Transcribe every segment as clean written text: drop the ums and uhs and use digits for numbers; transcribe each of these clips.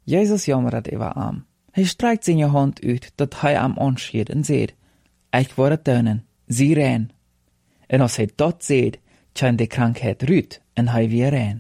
Jezus jammert over am. Hij strijkt zijn hand uit, dat hij am anschiet en zegt, ik word het tuinen, zie rein. En als hij dat zegt, schijnt de krankheid ruut en hij weer rein.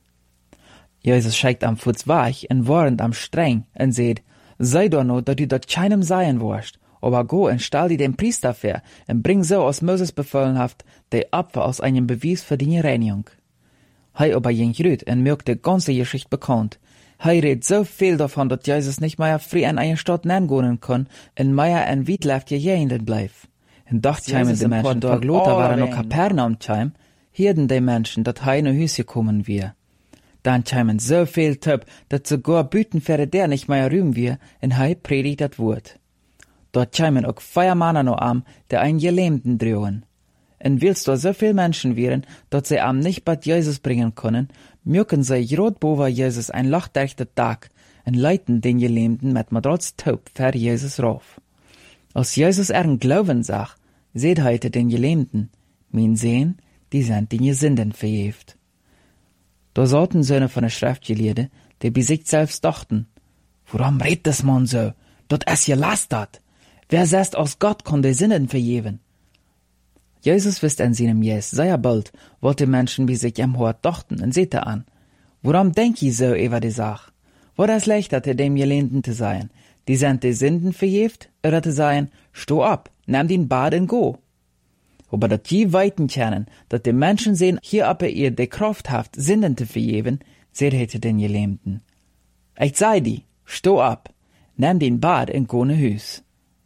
Jezus schijkt am voets weg en warnt am streng en zegt, sei doch nur, dat u dat keinem sein worst, aber go en stell die den Priester ver en bring so, als Moses befohlen haft, de Opfer als einem Beweis für die Reinigung. Hij aber ging rüt en mögt de ganze Geschichte bekannt. Hij redt so viel davon, dat Jesus nicht mehr frei an eine Stadt nehmen kann en mehr en Wietlaft gejähnden bleif. En dacht scheimen de Menschen, da Lothar waren noch Kapernaum scheim, hierden de Menschen, dat hij naar huis gekommen wir. Dann scheimen so viel Töp, dat sogar Bütenfähre der nicht mehr rühmen wir, en hij predigt dat Wort. Dort scheimen auch 4 Männer noch am, der einen Gelähmten drohen. En willst da so viel Menschen wären, dat sie am nicht bei Jesus bringen können, mögen sie rot boven Jesus ein lachdechter Tag en leiten den Gelähmten mit Madrats Taub ver Jesus rauf. Als Jesus Glauben sag, seht heute den Gelähmten, mein Sehen, die sind den Sünden verjeft. Da saßen Söhne von der Schriftgelehrten, die bei sich selbst dachten, warum redet das Mann so? Dat ist gelastert. Wer sagt, aus Gott kann die Sünden vergeben? Jesus wisst an seinem Jes, sehr bald, wat die Menschen bei sich am Hort dachten, und seht an. Warum denk ich so über die Sache? War das leichter, dem Gelähmten zu sein? Die sind die Sünden verjeft, oder zu sein, steh ab, nimm den Bad und go. Aber dat die weiten kennen, dat die Menschen sehen, hier aber ihr die Kraft haft, Sünden zu vergeben, seht hätte den Gelähmten. Ich sei die, steh ab, nimm den Bad und go ne Hüs.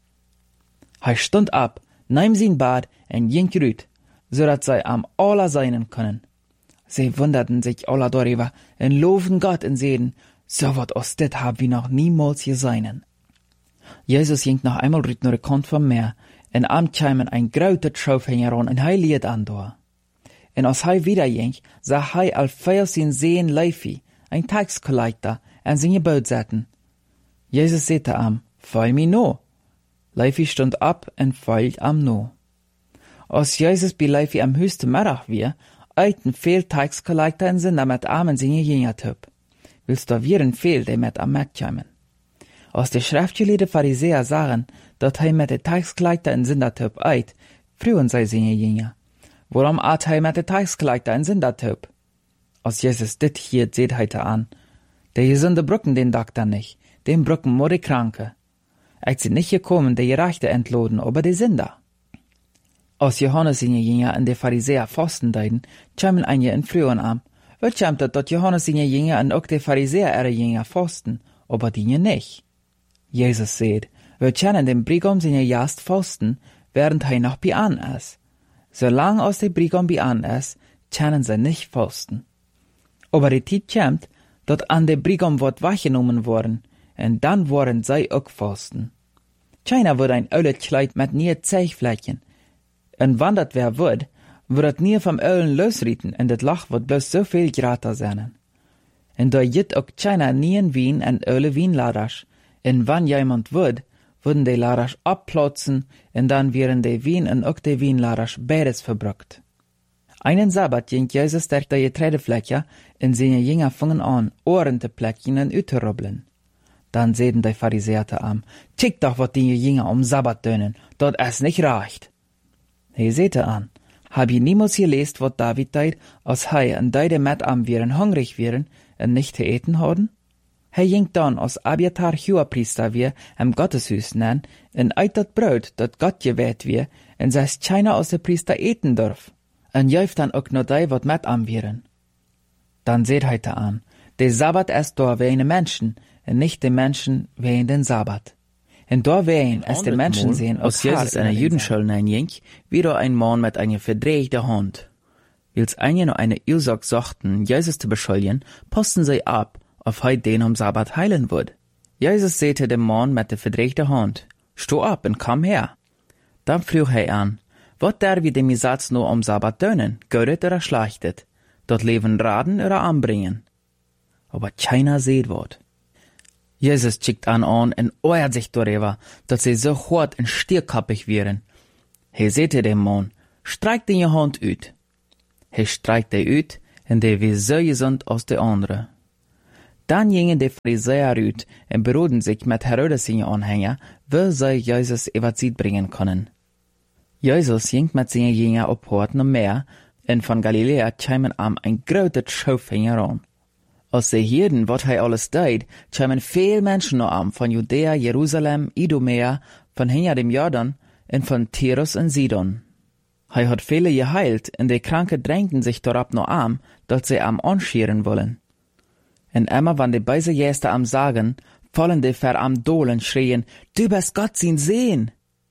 Hij stund ab, nahm sein Bad und ging rüt, so dat sie am aller seinen können. Sie wunderten sich alle darüber und loben Gott und sehen, so wat aus dit hab wir noch niemals gesehen. Jesus ging noch einmal rüt nur Kant vom Meer, und am kämen ein grauter Schaufhänger heran und hij liet an da. Und als hij wieder ging, sah hij al 14 Seen Leifi, ein Taxcollector, an seine Boot setzen. Jesus sagte am, folg mir no. Leifi stund ab und folgt am no. Als Jesus bei Leifi am höchsten Mittag wir, eiten viel Taxcollector und sind damit am seine Jünger töp. Willst du vieren viel, die mit am Met kämen? Als die Schriftgelehrten Pharisäer sagen, dat hij met de Taxcollector en Sündertöp eit, frühen sei seine Jünger. Warum at hij met de Taxcollector en Sündertöp? Als Jesus dit hier seht heute an, der Gesunde brücken den Doktor nicht, den brücken nur die Kranke. Ich sind nicht gekommen, die Gerechte entloden, aber die Sünder. Als Johannes seine Jünger und die Pharisäer fasten deiden, kämen einige in frühen am. Wird kämt dat Johannes seine Jünger und auch die Pharisäer ihre Jünger fasten, aber die nicht. Jesus seht, wir kennen den Brigam seine Jast fasten, während hij noch bei an ist. Solange aus der Brigam bei an ist, kennen sie nicht fasten. Aber die Zeit kommt, dat an der Brigam wird weggenommen worden, und dann worden sie auch fasten. Keiner wird ein ölet Kleid mit nie Zeichflächen, und wann dat wer wird het nie vom Ölen losrieten, und dat Lach wird bloß so viel grater sein. Und da jit auch keiner nie in Wien en Öle Wienladers, und wann jemand wird, würden die Laders abplatzen, und dann wären die Wien und auch die Wienladers beides verbrückt. Einen Sabbat ging Jesus durch die Getreidefläche, und seine Jünger fingen an, Ohren zu plecken und uitzurubbeln. Dann sehen die Pharisäer am, kick doch, wat die Jünger am Sabbat tönen, dort es nicht reicht. He sehte an, hab ihr niemals gelesen, wat David deid, als hei und deide met am wären hungrig wären und nicht zu eten hadden? Hij ging dann, als Abiatar Hohepriester wir, im Gotteshus nen, und eit dat Brot, dat Gott gewählt wir, und seis keiner aus der Priester eten darf, und jäuft dann auch noch die, wat met am wären. Dann seht heute an, der Sabbat ist da wegen Menschen, und nicht die Menschen wegen den Sabbat. Und da wegen es die Menschen sehen, als Jesus in der Judenschule hineinging, wieder ein Mann mit einer verdrehten Hand. Wils einige noch eine Ursache suchten, Jesus zu beschuldigen, posten sie ab, auf hij den am Sabbat heilen wird. Jesus sagte dem Mann mit der verdrehten Hand, steh ab und komm her. Dann frug er an, wat der wir dem Satz nur am Sabbat tönen, göret oder schlachtet, dort leben raden oder anbringen. Aber keiner seht wat. Jesus schickt an und ärgert sich darüber, dass sie so hart und stierkappig wären. Er sagte dem Mann, streik den Hand uit. Er streikt die uit, und der wie so gesund aus der andere. Dann gingen die Pharisäer ut und beroden sich mit Herodes seine Anhänger, wie sie Jesus Evangelie bringen können. Jesus ging mit seinen Jüngern auf Hort noch mehr, und von Galiläa kämen ein großes Schaufenster an. Als sie hörten, was alles deed, kämen viel Menschen noch an, von Judäa, Jerusalem, Idumea, von hinter dem Jordan und von Tyrus und Sidon. Hat viele geheilt, und die Kranken drängten sich darauf noch an, dass sie anschieren wollen. Und immer, wenn die beise Gäste sagen, fallen die am Dohlen schreien, du bist Gott sein Sehen.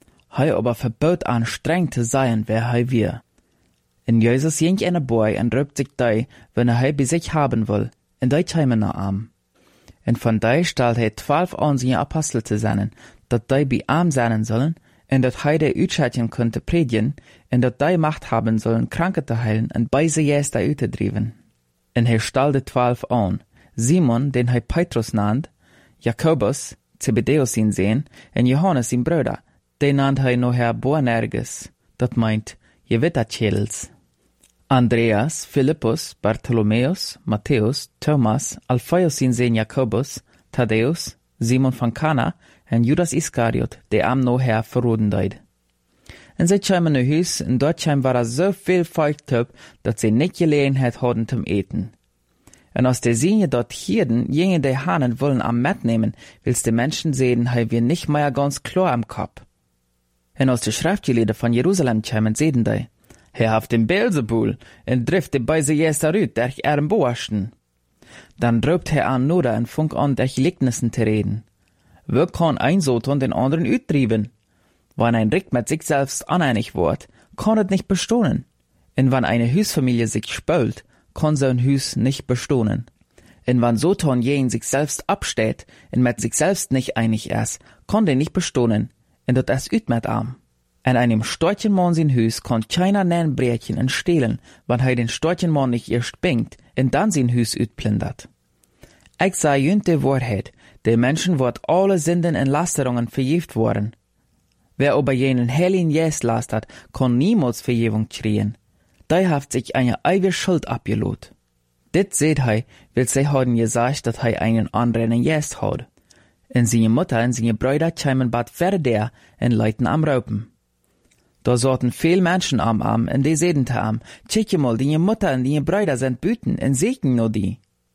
Aber verbot an streng zu sein, wer wir. Und Jesus ging in der Boy und rübt sich da, wenn bei sich haben will, und die kämen noch an. Und von da stellt 12 an seine Apostel zu sein, dass die bei ihm sein sollen, und dass die Utschatchen könnte predigen, und dass die Macht haben sollen, Kranke zu heilen und beise Gäste auszudrieben. Und stellte 12 an, Simon, den Petrus nannt, Jakobus, Zebedeus sein Sohn, und Johannes sein Bruder, den nannt noher Boanerges, das meint, Gewitterchels. Andreas, Philippus, Bartholomäus, Matthäus, Thomas, Alphaeus sein Sohn Jakobus, Thaddäus, Simon von Kana, und Judas Iskariot, der am noher verroden deid. Und sie kämen in Hus, und dort war so viel Volk töp, dass sie nicht Gelegenheit hatten zum Eten. Und als die Sinje dort hierden, gingen die Hanen wollen am mitnehmen, wills die Menschen sehen, wir nicht mehr ganz klar am Kopf. Und als die Schriftgelehrten von Jerusalem kämen, sehen die, haft den Beelzebul, und trifft die beise Jäster ut, der Boaschen. Dann drobt an Noda und funk an, der Gleichnissen zu reden. Wer kann ein Soton den anderen uttrieben? Wenn ein Rick mit sich selbst uneinig wird, kann es nicht bestehen. Und wenn eine Hüsfamilie sich spült, kann so ein Hüs nicht bestehen. Und wenn Soton jen sich selbst absteht und mit sich selbst nicht einig ist, kann der nicht bestehen. Und das ist mit am. An einem Storchenmann sein Hüs kann keiner nen Brötchen und stehlen, wenn den Storchenmann nicht erst bingt und dann sein Hüs utplündert. Ich sag jünt die Wahrheit, der Menschen wird alle Sünden und Lasterungen vergift worden. Wer über jenen Heiligen Geist lastert, kann niemals Vergebung kriegen. Der hat sich eine eigene Schuld abgelot. Dit seht weil sie haben gesagt, dass einen anderen Geist hat. Und seine Mutter und seine Brüder kämen bald fertig und leiten am Raupen. Da sorten viel Menschen am Arm, und die sehen am, check mal, deine Mutter und deine Brüder sind Büten, und segnen nur die.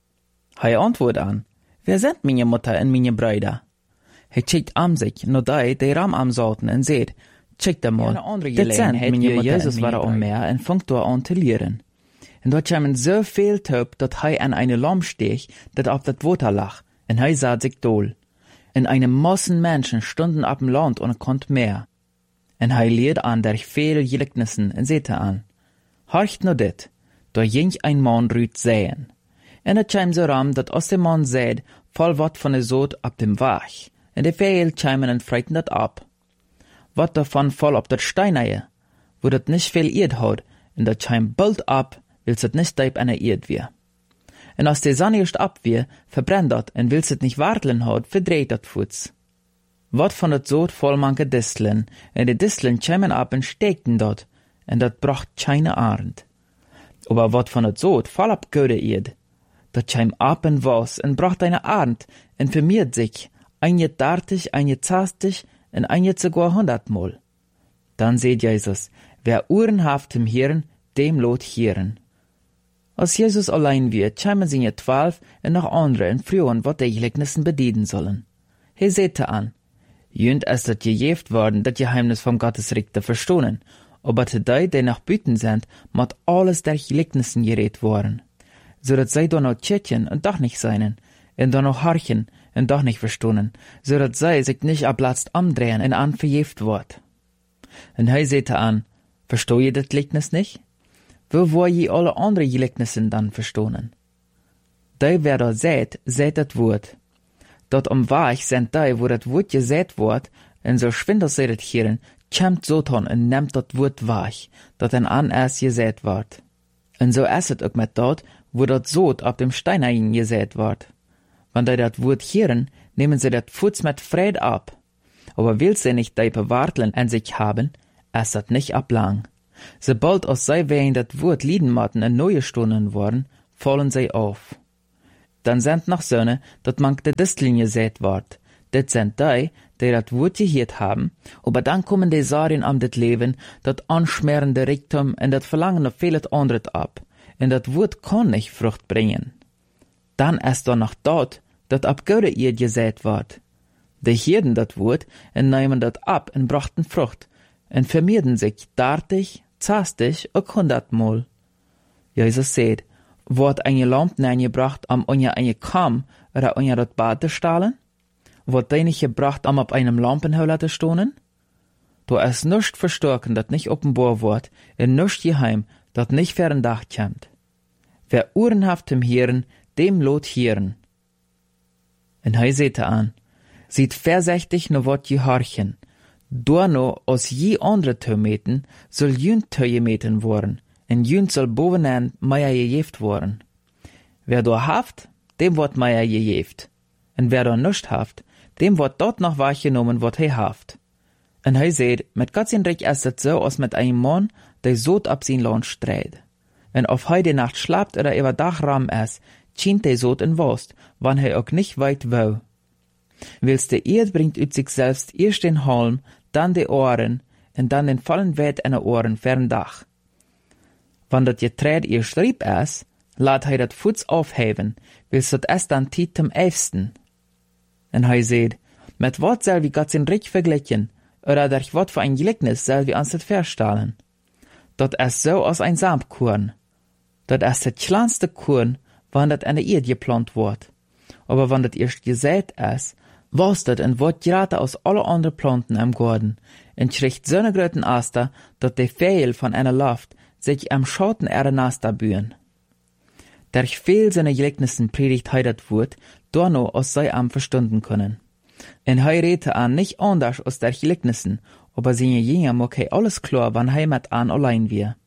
Antwortet an, wer sind meine Mutter und meine Brüder? Checkt am sich, nur die ram am sorten, und seht, checkt mal, das sind meine Mutter. Jesus war um mehr, und fangt da an zu lehren. Und dort kämen so viel Töp, dass an eine Lamm stech, dat auf das Wasser lag, und sah sich dohl. Und eine Massen Menschen stunden ab dem Land und konnt mehr. Und lehrt an durch viele Gleichnissen und sehte an. Horcht nur dit, da ging ein Mann rüt säen. Und es käm so ram, dat aus dem Mann säd, voll wat von der Sod ab dem Wach. Und die Vögel kämen und freiten dat ab. Wat davon voll ab dat Steineie, wo dat nicht viel Erd hat, und dat käm bald ab, willst het nicht deib an der Erd wir. Und als die Sonne erst ab wir, verbrennt dat, und willst het nicht warteln hat, verdreht dat Fuß. Wat von dat Sod voll manke Disteln, und die Disteln kämen ab und steckten dort, und dat bracht keine Arend. Aber wat von dat Sod voll ab gode Erd, dat käm ab und was, und bracht eine Arend, und vermehrt sich, eine dartig, eine zastig, und eine sogar 100-mal. Dann seht Jesus, wer Ohren haft im Hirn, dem lot Hirn. Als Jesus allein wird, kämen seine 12 und noch andere und frühen, wat die Gleichnissen bedienen sollen. Sehte an, jünd ist dat gejeft worden, dat Geheimnis vom Gottesreich zu verstohnen, aber zu die nach Büten sind, mat alles der Gleichnissen geredet worden. So dat sei doch noch tschetchen und doch nicht seinen, und doch noch harchen und doch nicht verstohnen, so dat sei sich nicht ablatzt amdrehen und an verjeft wird. Und sehte an, versteh je das Gleichnis nicht? Wo war je alle andere Gleichnissen dann verstohnen? Die, wer da seht das Wort. Dort Wach sind die, wo das Wort gesät wird, und so schwindel sie das Hirn, kämmt Soton und nimmt das Wort Wach, dat an erst gesät wird. Und so ist es auch mit dort, wo das Sod auf dem Stein gesät wird. Wenn die das Wort hören, nehmen sie das Fuß mit Fried ab. Aber will sie nicht die Bewarteln an sich haben, ist das nicht ablang. Sobald aus sie wegen das Wort lieden matten und neue Stunden worden, fallen sie auf. dann sind noch Söhne, dat mank de Disteln gesät ward. Dit sind die dat Wort gehiert haben, aber dann kommen die Sarien am dit Leben, dat anschmerende Reichtum und dat Verlangen auf vieles anderes ab. Und dat Wort kann nicht Frucht bringen. Dann ist da noch dort, dat ab Gode ihr gesät ward. Die hierden dat Wort und nehmen dat ab und brachten Frucht und vermehrden sich dartig, zastig und 100-mal. Jesus sagt, wird eine Lampe eingebracht, unter eine Kam oder unter das Bad zu stahlen? Wird die nicht gebracht, auf einem Lampenhöhler zu stohnen? Da ist nichts verstocken, dat nicht offenbar wird, und nichts geheim, dat nicht fern Dach kommt. Wer uhrenhaft im Hören, dem lot hören. Und er sehte an, sieht versächtig no wat gehorchen, dorno aus je andere Tömeten soll jün Töjemeten worden, en jün soll bovenan meier gejeft worden. Wer do haft, dem wird meier gejeft, en wer do nischt haft, dem wird dort noch wahrgenommen, wat he haft. En he seht, mit Gott sein Reich ist es so, als mit einem Mann, der Sod ab sein Land streit. En auf he die Nacht schlapt oder über Dach ram es, chient der Sod in Wurst, wann he auch nicht weit wo. Willst der Erd bringt ut sich selbst erst den Halm, dann die Ohren, und dann den vollen Wert in den Ohren fern Dach. Wann dat Getreid ihr Strieb es, lat he dat Fuß aufheben, willst dat es dann tiet zum Elfsten. En he seht, mit wat soll wie Gott sein Reich vergleichen, oder durch wat für ein Gleichnis soll wie uns das verstahlen. Dat es so aus ein Samkorn. Dat es das kleinste Korn, wann dat an der Erde geplant wird. Aber wann dat erst gesät es, was dat und wird gerade aus alle anderen Planten am Garten, und schricht so ne gröten Aster, dat de Fehl von einer Luft sich am Schatten ihrer Naster bühen. Durch viel seine Gleichnissen predigt he dat Wort, dorno aus sei am verstunden können. En he redte an nicht anders aus der Gleichnissen, aber seine Jünger mag he alles klar, wann he mit an allein wir.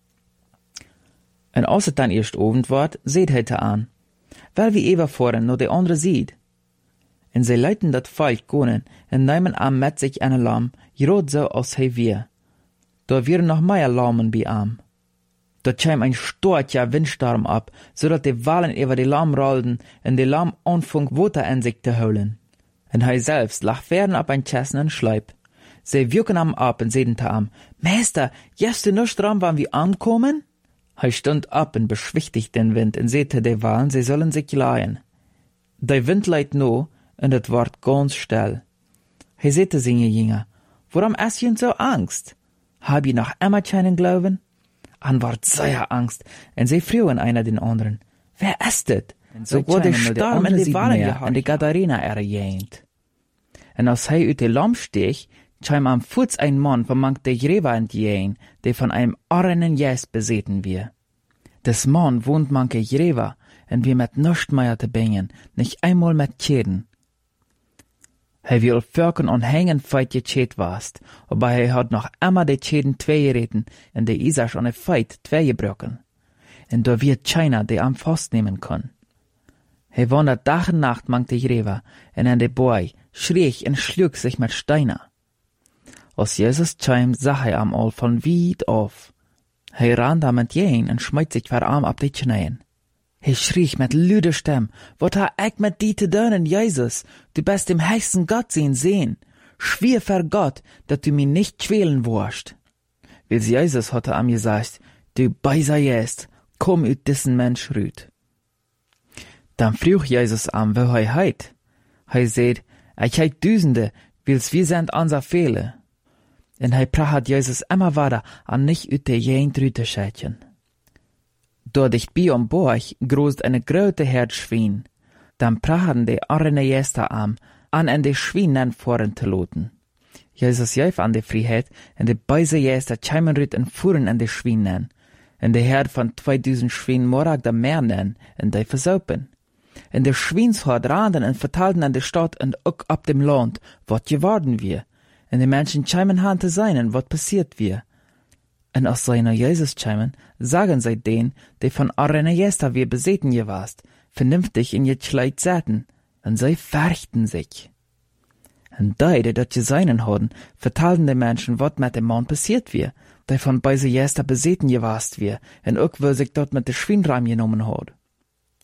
En als het dann erst Abend ward, seht he an, weil wie ever voren no de andere sieht. En sie leiten dat Volk gonen en nehmen am mit sich eine Lamm, grad so als he wir. Da wir noch mehr Lammen bei am. Da käm ein starker Windsturm ab, so dat die Walen über die Lamm rollten en die Lamm anfang Wasser in sich zu holen. En he selbst lag fern ab ein chessenen Schleip. Sie wirken am ab und sehten am, Meister, just du nicht dran, wann wir ankommen? He stund ab und beschwichtigt den Wind und sehte die Walen, sie sollen sich leihen. Der Wind leiht no, und het ward ganz still. He sehte seine Jünger, warum hast ihr so Angst? Hab ihr noch immer keinen Glauben? An ward sehr Angst, und sie frühen einer den anderen, wer ist det? So wurde der Sturm in die Walen gehabt, und die Gadarena erjähnt. Und als he ut die Lamm stich, kam am Fuß ein Mann, vermangt der Jreva entgehen, der von einem armen Jes beseten wir. Des Mann wohnt manke Jreva, und wir mit nischt mehr te bingen, nicht einmal mit Käden. He will Völkern und Hängen feit gechet warst, aber he hat noch immer die Käden zwei gereten, und der Isach an der Feit zwei gebröcken. Und da wird keiner, der am Faust nehmen kann. He wandert Tag und Nacht mankte Jreva, und an der Boy schrie und schlug sich mit Steiner. Als Jesus kam, sah er am All von weit auf. He rann da mit jen und schmeißt sich vor Arm ab die Knien. He schrie mit lüder Stimme, wat ha ich mit die te dönen, Jesus? Du bist dem höchsten Gott sehen. Schwier vor Gott, dat du mich nicht quälen wirst. Weil Jesus hatte am gesagt, du beiser jest, komm ut diesen Mensch rüt. Dann frug Jesus am, wo he heit. He seht, ich heit Düsende, wils wir sind unser Fehler. En hij praat Jesus immer weiter an nicht ut de jen drüte schätchen. Dort dicht bei am Borch großt eine grote Herd Schwein. Dann praten de arne Jester an en de Schweinen voren te loten. Jesus jäf an de Freiheit en de beise Jester kämen rüt en fuhren en de Schweinen. En de Herd von 2000 Schwein morag da mehr nen en de versaupen. En de Schweinshort randen en vertalten an de Stadt en ook ab dem Land, wat geworden wir. En de Menschen kämen han te sein, wat passiert wir. En als sie nach Jesus kämen, sagen sie den, die von arne Jester wir beseten je warst, vernünftig in je Kleid säten, en sie fürchten sich. En die dat je seinen hadden, vertalten de Menschen, wat mit dem Mann passiert wir, die von beise Jester beseten je warst wir, en ook wo sich dort mit de Schweinreim genommen had.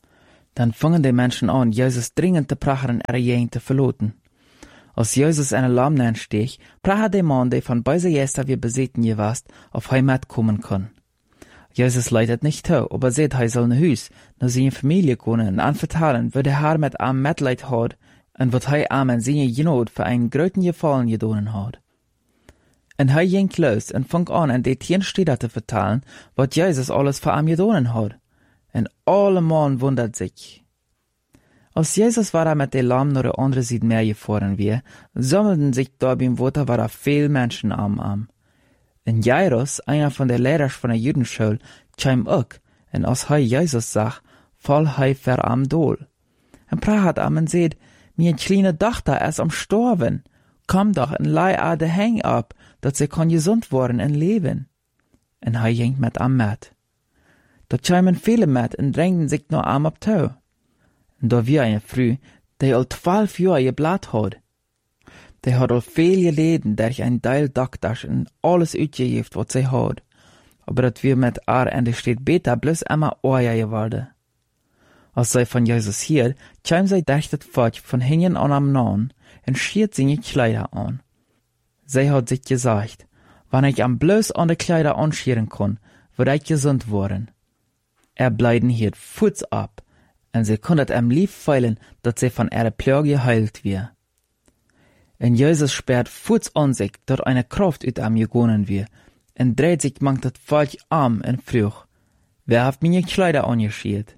Dann fangen die Menschen an, Jesus dringend te prachen ihre Gegend te verloten. Als Jesus eine Lamnen steeg, prachen die Mann, die von beise Jester wie beseten gewast, auf Heimat kommen kann. Jesus leidet nicht zu, aber seht, er soll ein Haus, nach seine Familie kommen und anvertalen, wo der Herr mit am Mitleid hat und wat er am in seine Genot für einen gröten Gefallen gedonen hat. Und er ging los und fang an, in die 10 Städte zu vertalen, wat Jesus alles für am gedonen hat. Und alle Mann wundert sich. Als Jesus war mit den Lamm nach der anderen Seite Meer gefahren wie, sammelten sich da beim Wasser war viel Menschen am. Und Jairus, einer von den Lehrern von der Judenschule, kam auch, und als er Jesus sah, fall er ver am Dol. Und prahat am und seht, mir kleine Tochter ist am Storben. Komm doch und leih a de Häng ab, dat sie kann gesund worden und leben. Und er ging mit am Met. Da kamen viele mit und drängten sich nur am ab Tau. Und da wir eine Früh, die al 12 Jahre geblat hat. Die hat al viel geleden, durch ein Teil Doktor und alles uitgegeven wat sie hat. Aber dat wir mit haar en de steht beter bloß immer Oja geworden. Als sie von Jesus hielt, kam sie durch das Fort von hinten an am Nahen und schiert seine Kleider an. Sie hat sich gesagt, wann ich am bloß an de Kleider anschieren kann, würde ich gesund worden. Bleiden hielt Fuß ab, und sie konnte am lieb feilen, dass sie von ihrer Plage geheilt wird. Und Jesus sperrt Fuß an sich, dort eine Kraft ut am gegonnen wird, und dreht sich mangt das falsch Arm und frug, wer hat meine Kleider angeschiert?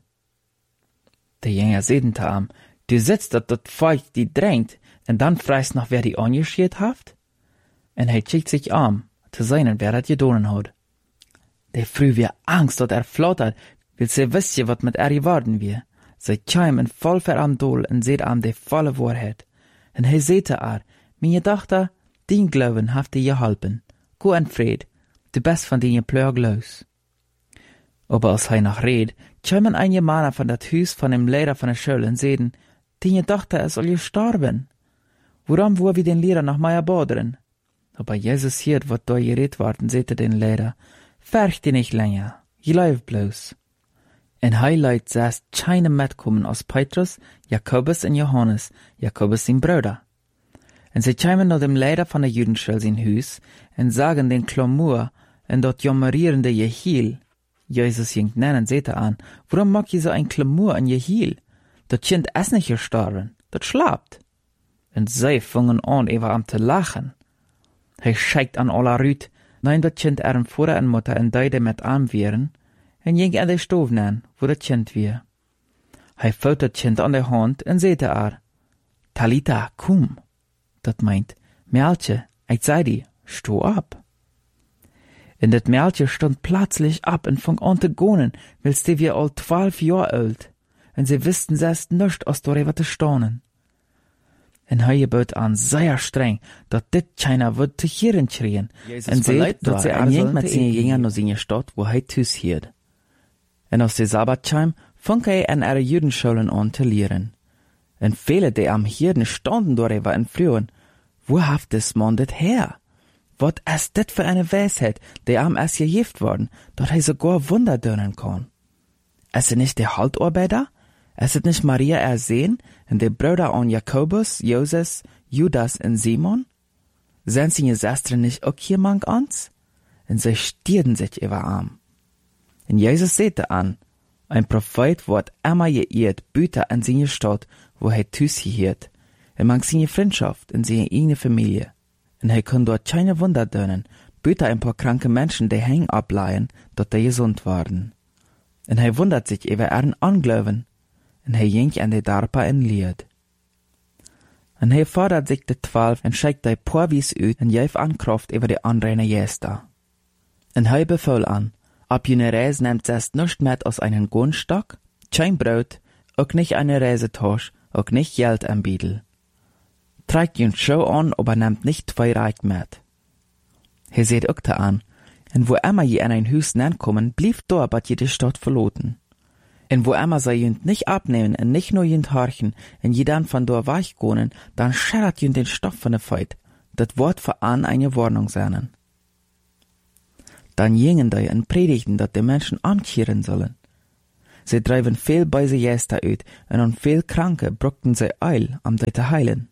Der Jünger sehten am, du sitzt dort falsch die drängt, und dann fragst noch, wer die angeschiert haft? Und er schickt sich am, zu sehen, wer das gedonen hat. Der früh wir Angst, dass flattert, will sie wissen, wat mit geworden wir. Sie kam in voll am Dol und seht am die volle Wahrheit. Und er sehte meine Tochter, dein Glauben haft dir geholpen. Go in Fried, du bist von deine Plög los. Aber als er noch red, kamen einige Männer von dat Haus von dem Lehrer von der Schule und sehten, deine Tochter ist all gestorben. Woran wo wir den Lehrer noch mal bodern? Aber Jesus hiert, wat da geredet worden, sehte den Lehrer, färcht dich nicht länger, glaub bloß. En hij leidt zes keine metkommen als Petrus, Jakobus und Johannes, Jakobus sein Bruder. En sie kamen nach dem Lehrer von der Judenschule sein Haus und sagen den Klamur und dort jammerierende Jehiel. Jesus ging nennen, seht an, warum mag ihr so ein Klamur an Jehiel? Das Kind ist nicht gestorben, das schlaft. Und sie fangen an, am zu lachen. Er schickt an aller Rüt, nein, das Kind Vater und Mutter und beide mit arm wären, en ging an de Stoof nan, wo dat Kind wie. Hij vouwt dat Kind an de hand en zei te Talita, komm. Dat meint, Mädchen, ich sei die, sto ab. En dat Mädchen stond plötzlich ab en fang an te gonen, wills die wir al 12 Jahre alt, en sie wussten selbst nischt aus darüber te staunen. En hij gebot an sehr streng, dat dit keiner wird te hieren schrien, en zei dat sie ein Jeng mit seine Jünger nach seine Stadt, wo hij thuis hiert. En als de Sabbat kam, fang hij an ihre Judenschulen an te lehren. En viele, die am Hirden standen darüber und frühen, wo haft des Mann dit her? Wat ist dit für eine Weisheit, die am erst gegift worden, dat hij sogar Wunder dönen kann? Ist nicht der Haltarbeiter? Ist nicht Maria ersehen und der Brüder an Jakobus, Joses, Judas und Simon? Sind seine Schwestern nicht auch jemand ans? Und sie stierden sich über Arm. Und Jesus sehte an, ein Prophet wird immer geehrt, büter an seine Stadt, wo er thuis hiert, und mag seine Freundschaft in seine eigene Familie. Und er kann dort keine Wunder dönen, büter ein paar kranke Menschen, die hängen ableihen, dort die gesund waren. Und er wundert sich über ihren Anglauben, und er ging an die Darpa in Lied. Und er fordert sich die 12 und schickt die Porwies uit und gef an Kraft über die anderen Gäste. Und er befahl an, ab jene Reise nehmt selbst nicht mit aus einem Gunstock, kein Brot, auch nicht eine Reisetasche, auch nicht Geld am Biedel. Trägt ihn Show an, aber nehmt nicht 2 Reich mit. Er seht auch da an, und wo immer je an ein Haus kommen, blieb da bat jede Stadt verloten. Und wo immer sie jünd nicht abnehmen und nicht nur jünd horchen, und je dann von da weichgonen, dann schärrt jünd den Stoff von der Feit, dat Wort für an eine Warnung seinen. Dann gingen die und predigten, dat die Menschen ankehren sollen. Sie drijven veel böse Geister uit en aan veel Kranke brugten sie Eil, um die te heilen.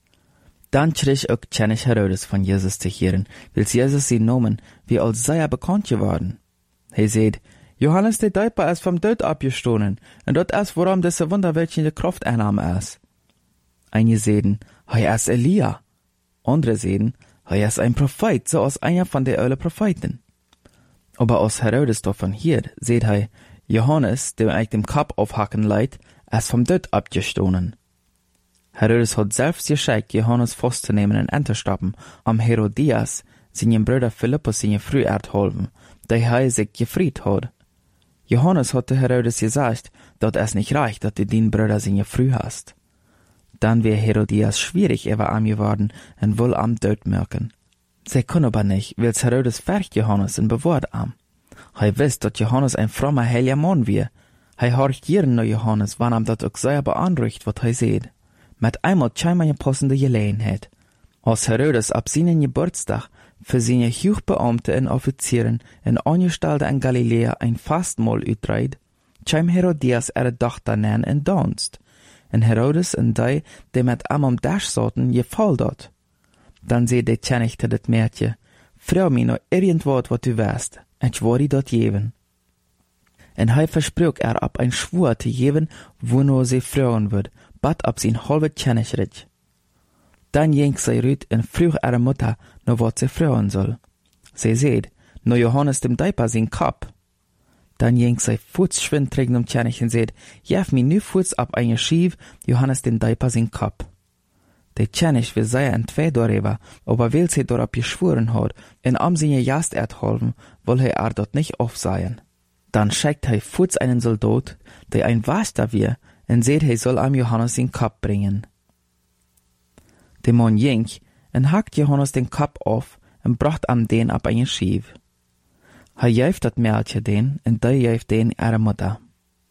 Dann schrie auch König Herodes von Jesus zu hören, weil Jesus sie nomen, wie als sei bekannt geworden. Sagt, Johannes der Täufer ist vom Tod abgestoßen, und dort ist, worum diese wunderwelche Kraft einnahm ist. Einige sagen, er ist Elia. Andere sagen, er ist ein Prophet, so als einer von den alten Propheten. Aber als Herodes davon hört, sagt Johannes, der eigentlich dem Kopf aufhacken leiht, ist vom Tod abgestoßen. Herodes hat selbst geschickt, Johannes festzunehmen und anzustoppen, Herodias, seinen Bruder Philippus seine Früh ertholfen, der sich gefried hat. Johannes hatte Herodes gesagt, dass es nicht reicht, dass du den Bruder seine Früh hast. Dann wäre Herodias schwierig über ihm geworden und wohl am Tod merken. Sie können aber nicht, weil Herodes fährt Johannes und bewahrt am. Wisst, dass Johannes ein frommer, heiliger Mann wäre. Horcht jeden nach Johannes, wann das auch sehr beanruhigt, was sieht. Mit einmal scheint eine passende Gelegenheit. Als Herodes ab seinen Geburtstag für seine Hochbeamte und Offizieren in Angestellte in Galiläa ein Fastmahl uitreiht, scheint Herodias ihre Tochter nennen in Donst. Und Herodes und die mit ihm am Tisch saßen, gefällt dort. Dann seht der König zu das Mädchen, freu mich noch irgendwas, was du weißt, ich werde dort geben. Und versprach ab ein Schwur zu geben, wo nur sie freuen wird, bat ab sein halbes Königreich. Dann ging sie rüt und frug ihre Mutter, noch was sie freuen soll. Sie seht, nur Johannes dem Täufer sein Kopf. Dann ging sie fußschwind zum König und seht, jef mir nu fuß ab eine Schief, Johannes dem Täufer sein Kopf. Der König will sehr entweder darüber, aber weil sie darauf geschworen hat, in seine Jast ertholfen, will dort nicht aufsehen. Dann schickt fuß einen Soldat, der ein Waster wir, und seht, soll Johannes den Kopf bringen. Der Mann ging und hackt Johannes den Kopf auf und bracht den ab eine Schief. Jäft das Mädchen den und jäft den ihre Mutter.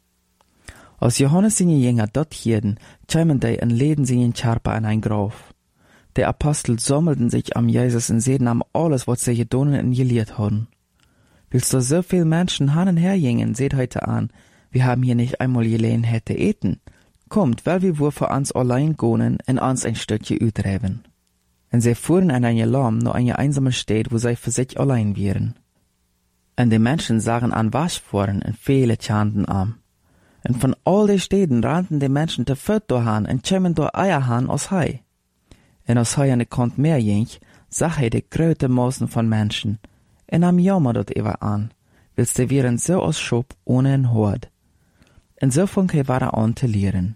Als Johannes seine Jünger dort hielten, kämen und leden seinen Körper in ein Grab. Die Apostel sammelten sich am Jesus und sehen alles, was sie getan und gelehrt hatten. Willst du so viel Menschen hin und her gingen, seht heute an, wir haben hier nicht einmal Gelegenheit zu eten. Kommt, weil wir wohl für uns allein gehen und uns ein Stückchen utreiben. Und sie fuhren an eine Lamm nur eine einsame Stadt, wo sie für sich allein wären. Und die Menschen sahen an Waschforen und viele chanten an. Und von all den Städten rannten die Menschen te Föt dahin und kämen durch Eier han aus Hei. Und als Hei an die Kont mehr ging, sah die gröte Massen von Menschen. Und am Jammer dort über an, willst die wären so aus Schub ohne ein Hort. Und so fang war an zu lehren.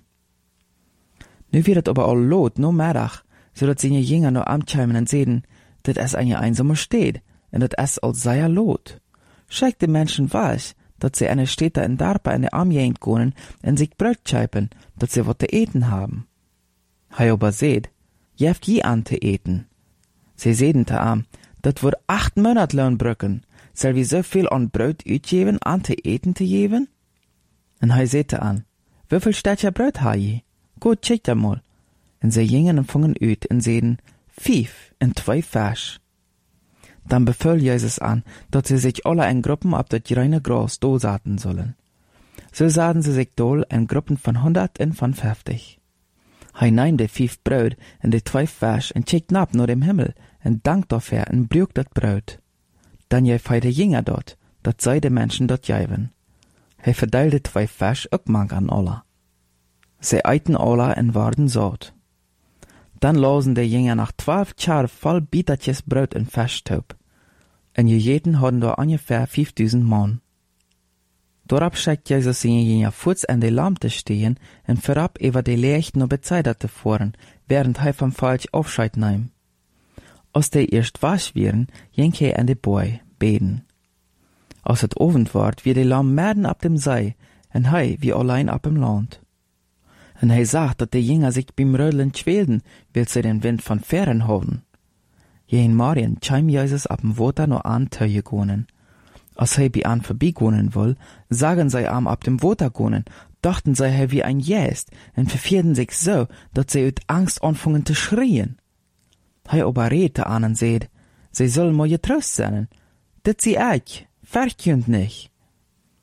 Nu wird aber all lot, no Mittag, so dass seine Jünger nur amtscheimen und sehen, dass es eine einsame steht, und dass es als sei lot. Schickt die Menschen weiß, dass sie eine Städte in Darpa in der Armjähnt gehen und sich Brot scheipen, dass sie was zu eten haben. Aber seht, jeft je an zu eten. Sie sehen te am, dat wird 8 Monatlohn brücken, soll wir so viel an Brot uitgeben, an zu eten zu geben? Und seht an, wieviel Städtchen Brot ha je? Gut, check da mal. Und sie gingen und fangen ut und sehen 5 und 2 Fisch. Dann befahl Jesus an, dass sie sich alle in Gruppen ab das grüne Gras dosaten sollen. So sahen sie sich dol in Gruppen von 100 und von 50. Nahm die 5 Brot und die 2 Fisch und checkt ab nur dem Himmel und dankt dafür und brücht das Brot. Dann feide Jünger dort, dat sei die Menschen dort geben. Verteilte 2 Fisch auch mang an alle. Sie eiten alle und waren satt. Dann losen die Jünger nach 12 Jahren voll Bietertjes Brot und Fischtaub. Und jeden hatten da ungefähr 5000 Mann. Darauf schickt Jesus seine Jünger fuß an die Lampe stehen und vorab über die Licht noch bezeiderte fuhren, während vom Falsch Aufscheid nahm. Als die erst wasch wären, ging an die Boy beten. Als het Abend ward, wie die Lamm mitten ab dem See, und wie allein ab dem Land. Und sagt, dass die Jünger sich beim Rödeln quälten, weil sie den Wind von Fähren haben. Jeden Morgen scheim Jesus ab dem Wasser noch an Töje gehen. Als bei an vorbeigehen will, sagen sie ab dem Wasser gehen, dachten sie wie ein Jäst und verfierden sich so, dass sie uit Angst anfangen zu schreien. Aber redete an und seht, sie sollen mal getrost sein, dat sie euch, verkünd nicht.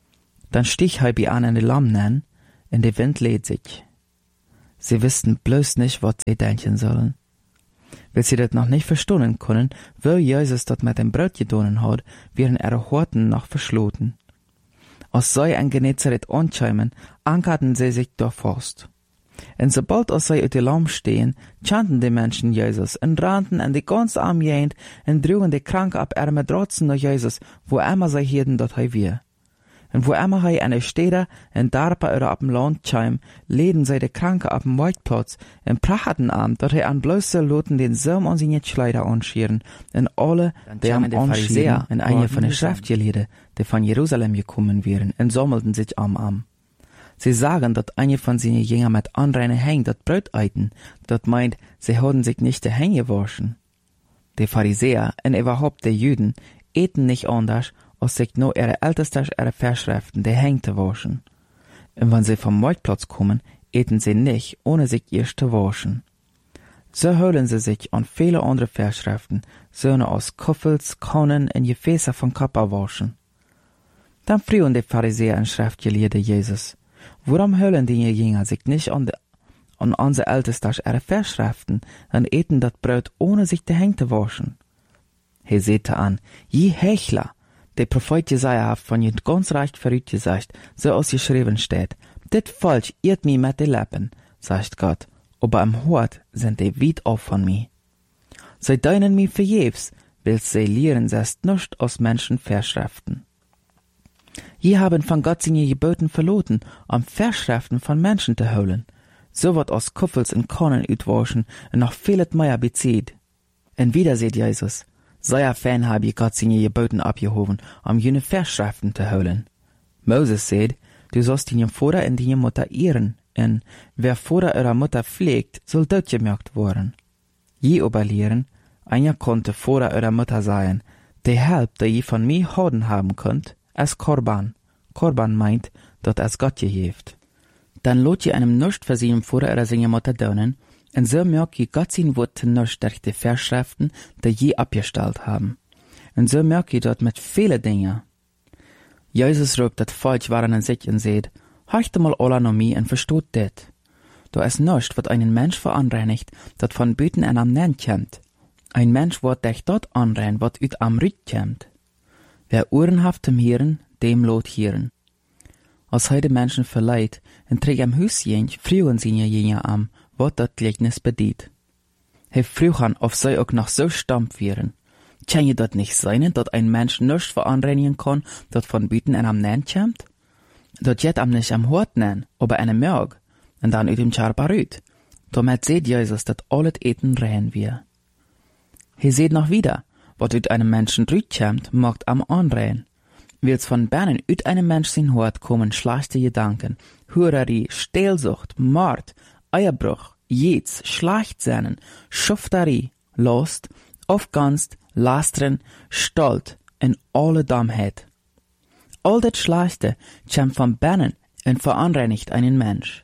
Dann stieg hij bij an de Lammen, en de Wind lädt sich. Sie wussten bloß nicht, was sie denken sollen. Weil sie das noch nicht verstehen können, weil Jesus das mit dem Brot getan hat, wären ihre Horten noch verschloten. Als sie in Genezareth ankämen, ankerten sie sich dort fast. Und sobald als sie auf die Lamm stehen, chanten die Menschen Jesus und rannten an die ganze Armee und trugen die Kranke ab ihre Matratzen nach Jesus, wo immer sie hierden, dort er wir. Und wo immer hij an der Städte, in Darpa oder ab dem Land kam, leden sie die Kranke ab dem Marktplatz und prachten an, dat hij an bloße Loten den Saum an seine Kleider anschieren, und alle, die am Anschieren, und einige von den Schriftgelehrten, die von Jerusalem gekommen wären, und sammelten sich am. Sie sagen, dat einige von seinen Jüngern mit anreine Hängen dat Brot eiten, dat meint, sie hadden sich nicht die Hänge waschen. Die Pharisäer und überhaupt die Juden eten nicht anders, als sich nur ihre Ältesten ihre Verschriften die Hänge zu waschen. Und wenn sie vom Marktplatz kommen, eten sie nicht, ohne sich erst zu waschen. So holen sie sich an viele andere Verschriften, Söhne aus Kuffels, Kannen und Gefäße von Kappa waschen. Dann frühen die Pharisäer und Schriftgelehrte Jesus: Warum holen die Jünger sich nicht an unsere Ältesten ihre Verschriften und eten das Brot, ohne sich die Hände zu waschen? Er sagte an: Je Hechler! Der Prophet Jesaja hat von ihr ganz recht verrückt gesagt, so als geschrieben steht: Dit Volk irrt mi mit den Lippen, sagt Gott, aber am Hort sind die weit auf von mir. Sie deinen mi vergebens, weil sie lehren selbst nicht aus Menschen Verschriften. Je haben von Gott seine Geboten verloren, um Verschriften von Menschen zu holen. So wird aus Kuffels und Kannen utwaschen und noch vieles mehr bezieht. Und wieder sagt Jesus: Sei Fan habe ich Gott seine Geboten abgehoben, jene Verschriften zu holen. Moses sagt: Du sollst deine Vater und deine Mutter ehren, und wer Vater oder Mutter pflegt, soll totgemacht werden. Je aber lehren, einer konnte Vater oder Mutter sein, die Help, die je von mir haben könnt, als Korban. Korban meint, dat als Gott geheeft. Dann lot je einem nicht für seinen Vater oder seine Mutter donen, und so merkt je Gott sein Wort nicht durch die Verschriften, die je abgestellt haben. Und so merkt je dort mit vielen Dingen. Jesus ruft das Volk waren an sich und sagt: Horcht mal alle noch mir und versteht das. Da ist nichts, was einen Mensch veranreinigt, dat von Büten an am Nenn kommt. Ein Mensch wird dich dort anrein, wat ut am Rück kommt. Wer Ohren haft zum Hören, dem lot hören. Als heute Menschen verleiht, und trägt am Hüsjen, frühen sie Jünger am, wat dat Gleichnis bedient. He frühan, auf sei auch noch so stammt wären. Kann je dat nicht sein, dat ein Mensch nichts veranreinigen kann, dat von Büten an am Nenn kommt? Dat jet am nicht am Hort nenn, aber an Merg, und dann ut im Charparüt. Damit seht Jesus, dat alles Eten rein wir. He seht noch wieder, wat ut einem Menschen drüt kommt, macht am anrein. Wills von Bernen ut einem Mensch sin Hort kommen schlechte Gedanken, Hurerei, Stehlsucht, Mord, Eierbruch, Jets, Schlachtsehnen, Schufterei, Lust, Aufganst, Lastren, Stolz und alle Dummheit. All das Schlechte kommt von Bernen und veranreinigt einen Mensch.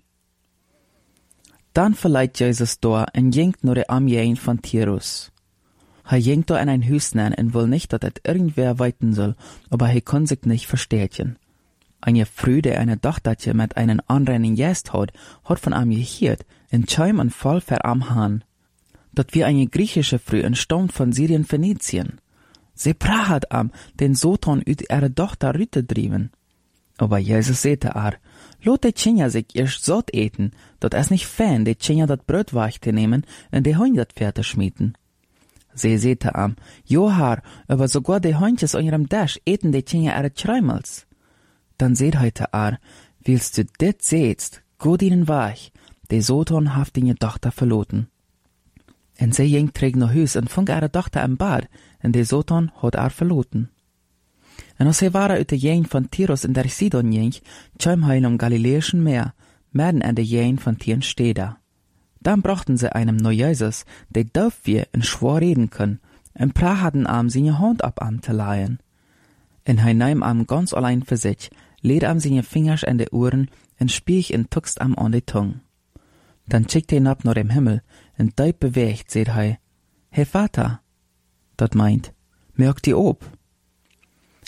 Dann verleiht Jesus da und jinkt nur die Armeen von Tirus. Er jinkt da in ein Hüs nennen und will nicht, dass es irgendwer weiten soll, aber er kann sich nicht verstehen. Eine Frau, die eine Tochterche mit einem anderen Gäst hat von ihm gehört, und Scheim und voll am Hahn. Dat wie eine griechische Frau entstammt von Syrien Phönizien. Sie prahat am, den Soton ut ihre Tochter Rüte drieben. Aber Jesus sagte lot die Kinder sich erst satt eten, dat es nicht fein, die Kinder dat Brot weich zu nehmen und die Hunde dat Pferde schmieden. Sie sagte jo Herr, aber sogar die Hundjes an ihrem Tisch eten die Kinder ihre Schreimels. Dann seht heute willst du dit sehtst, gut ihnen weich, die Soton haft deine Tochter verloten. Und sie ging trägt nach Hus und fand ihre Tochter im Bad, und die Soton hat verloten. Und als sie waren uit de Jeen von Tirus in der Sidon ging, kam heil Galiläischen Meer, mitten an der Jeen von Tieren Städter. Dann brachten sie einem neu Jesus, der darf wir in schwor reden können, und prahaten seine Hand ab zu leihen. Und er nahm ganz allein für sich, lädt seine Finger an die Ohren und spiech und tuckst an die Tung. Dann schickt er hinab nach dem Himmel, und deut bewegt, seht Hey Vater, dat meint, merkt die ob.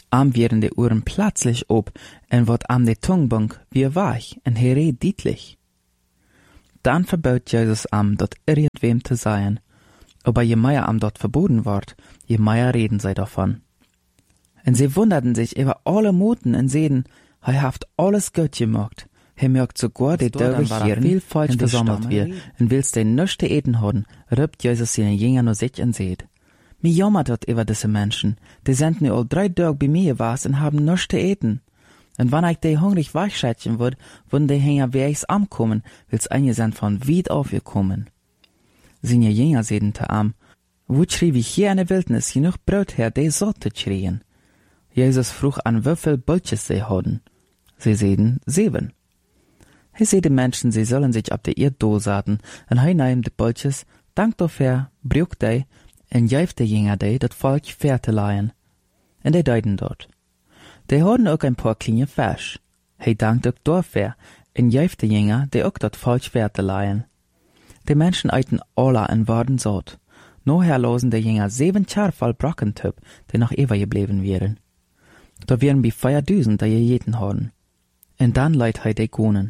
Am werden de Ohren plötzlich op en wordt am de Tungbunk weer weich en hij redt deutlich. Dann verbot Jesus am, dort irgendwem zu sein. Aber je mehr am dort verboten ward, je mehr reden sie davon. Und sie wunderten sich über alle Moten und sehen, er haft alles gut gemacht. Er mögt sogar die Dörfer hier viel falsch versammelt wird, und willst den nichts zu eten haben, rübt Jesus seine Jünger nur sich und seht. Mir jammert dort über diese Menschen, die sind nur all 3 Tage bei mir gewesen und haben nichts zu eten. Und wenn ich die hungrig weichschätzen würd, würden die Hänger wie ich's ankommen, wills einige sind von weit aufgekommen. Seine Jünger sehen te am, wo schrie wie hier in der Wildnis genug Brot her, die so zu schrien. Jesus frug an wieviel Bulches sie hadden. Sie sehen 7. Hij zei de Menschen, sie sollen sich ab der Erde dosaten, und hij nahm de Bulches, dank dafür, brück die, en jäif de Jünger die, dat Volk fair te leihen. En die deuten dort. Die hadden ook ein paar kleine Fisch. Hij dankt ook dafür, en jäif de Jünger, die ook dat Volk fair te leihen. Die Menschen eiten alle en waren satt. Nachher losen die Jünger 7 Jahre voll Brockentyp, die noch ewig geblieben wären. Da wären bei 4.000, die gegeten haben. Und dann leiht hij die Konen.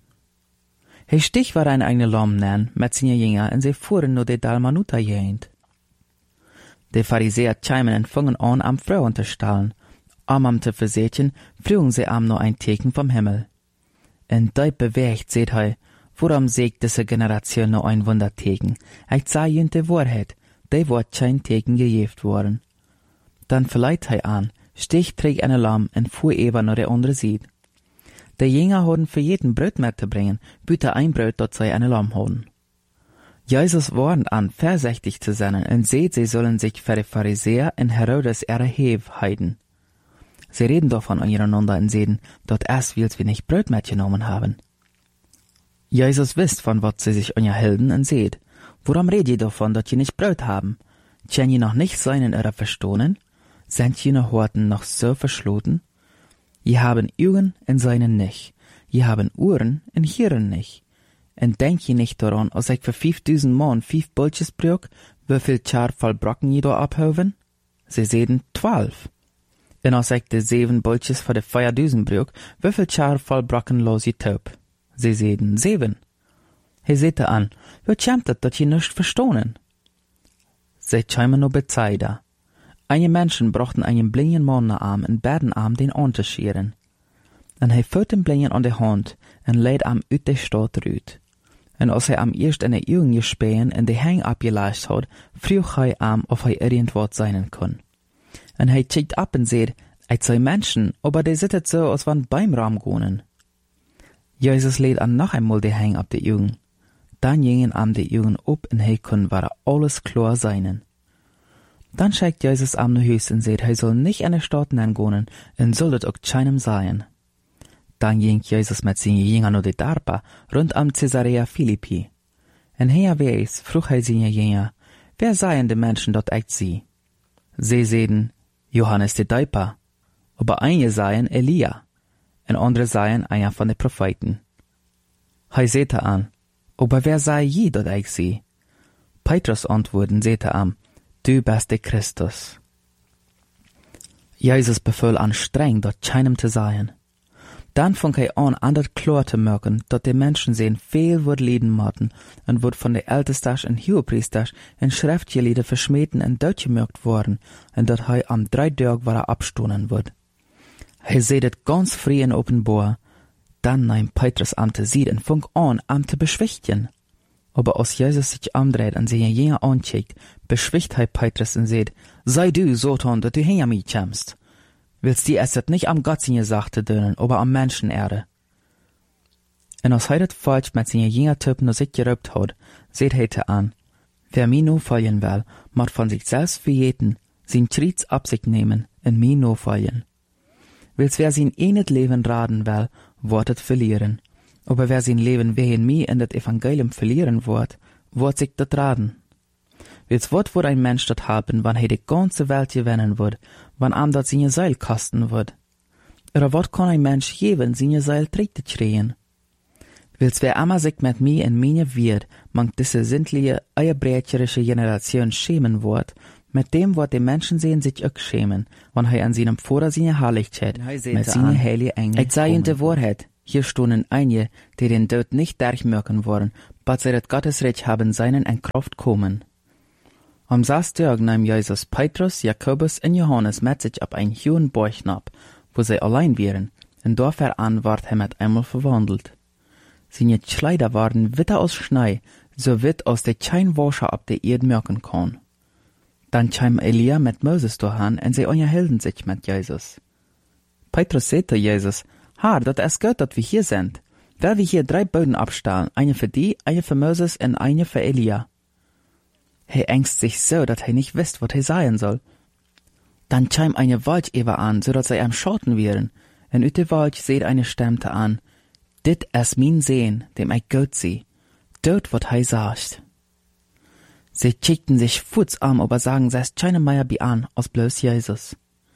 Hij stich war ein eigene Lamm nennen, mit seinen Jünger, und sie fuhren nur die Dalmanuta jehend. Die Pharisäer chimen und fangen an, am Frauen zu stahlen. Am zu versetzen, frügen sie am nur ein Teken vom Himmel. Und da bewegt, seht hij, worum sägt diese Generation noch ein Wunderteken? Ich sah ihnen die Wahrheit, die wird kein Teken gejeft worden. Dann verleiht hij an, stich trägt eine Lamm und fuhr eben nach der andere Seite. Die Jünger hadden für jeden Brot mitzubringen, bitte ein Brot, dort sei eine Lamm haben. Jesus warnt an, vorsichtig zu sein, und seht, sie sollen sich für die Pharisäer und Herodes heiden. Sie reden davon untereinander und sehen, dort erst willst wir nicht Brot mitgenommen haben. Jesus wisst, von was sie sich unterhalten und seht, worum redet ihr davon, dass ihr nicht Brot haben? Können ihr noch nicht sein in eurer Verstohnen? Sind jene Horten noch so verschlossen? Je haben Augen und seinen nicht. Je haben Ohren und hören nicht. Und denk je nicht daran, als ich für 5.000 Mann 5 Bulches brück, wieviel Char voll Brocken je da abhauben? Sie sehen 12. Und als ich die 7 Bulches für die 4.000 brück, wieviel Char voll Brocken los je taub? Sie sehen 7. He sehte an, wie kämmt es, dass je nicht verstohnen? Sie kämen nur Bezeida. Einige Menschen brachten einen blinden Mann nach Arm und baten Arm, den anzuscheren. Und er führt den Blinden an die Hand und lädt am ut der Stadt rüt. Und als er am erst in die Augen gespähen und die Hang abgelascht hat, frug er am, ob er irgendwas sein kann. Und er checkt ab und sagt, ich sei Menschen, aber die sittet so, als wenn beim Raum gehen. Jesus lädt an noch einmal die Hang ab die Augen. Dann gingen am die Augen ab und er kann war alles klar sein. Dann schickt Jesus am nach Haus und sagt, er soll nicht in der Stadt hingehen und soll das auch keinem sein. Dann ging Jesus mit seinen Jüngern nach der Darpa rund am Caesarea Philippi. Und herwegs frug er seine Jünger, wer seien die Menschen dort echt sie? Sie sehen, Johannes der Täufer, aber einige seien Elia, und andere seien einer von den Propheten. Er sagte an, aber wer sei je dort echt sie? Petrus antworten, sagte an, du bist der Christus. Jesus befahl an streng, dort keinem zu sein. Dann fing er an das klar zu merken, dass die Menschen sehen, viel wird leiden müssen und wird von der Ältesten und Hohepriester in Schriftgelehrten verschmähten und durchgemerkt worden und dass er am 3 Tage war abstoßen wird. Er sieht es ganz frei und offenbar. Dann nahm Petrus am zu sehen und fing an, am zu beschwichtigen. Aber als Jesus sich umdreht und seine Jünger ancheckt, beschwicht er Petrus und sagt, sei du, Satan, dass du hinter mich kommst. Willst du es nicht am Götzen gesagt dönen, aber am Menschenerde? Und als er das falsch mit seinen Jüngertypen noch sich gerübt hat, seht er an, wer mir nur folgen will, mag von sich selbst verjeten, sein Schritt ab sich nehmen und mir nur folgen. Willst wer sein eines Leben raten will, wird es verlieren. Aber wer sein Leben wegen mir in das Evangelium verlieren wird sich das raten. Willst wat wird ein Mensch das haben, wann er die ganze Welt gewinnen wird, wann am das seine Seil kosten wird? Oder wat kann ein Mensch geben, seine Seil trägt schreien? Willst wer immer sich mit mir in meine wird, man diese sindliche, eierbrecherische Generation schämen wird, Mit dem wird die Menschen sehen sich auch schämen, wenn er an seinem Vater seine Herrlichkeit mit seinen heiligen Engeln ich sei in der Wahrheit, hier stonden einige, die den Tod nicht durchmerken wollen, aber sie das Gottesreich haben seinen in Kraft kommen. Am 6. Tag nahm Jesus Petrus, Jakobus und Johannes mit sich ab einen hohen Berg ab, wo sie allein wären, und dafür an ward er mit einmal verwandelt. Seine Kleider waren witter aus Schnee, so witt als der kein Wascher ab der Erde merken kann. Dann kam Elia mit Moses dahin, und sie unterhielten sich mit Jesus. Petrus sagte Jesus, Herr, dat ist gut, dat wir hier sind. Weil wir hier 3 Böden abstahlen, eine für die, eine für Moses und eine für Elia. Er ängst sich so, dat er nicht wisst, was er sagen soll. Dann kam eine Waldeber an, so dass sie am Schatten wären, und ut der Wald seht eine Stimme an, dit ist mein Sehn, dem ich gut sieh, dort wat er sagt. Sie kickten sich futs an, aber sagen, sie ist keine mehr bei an, als bloß Jesus.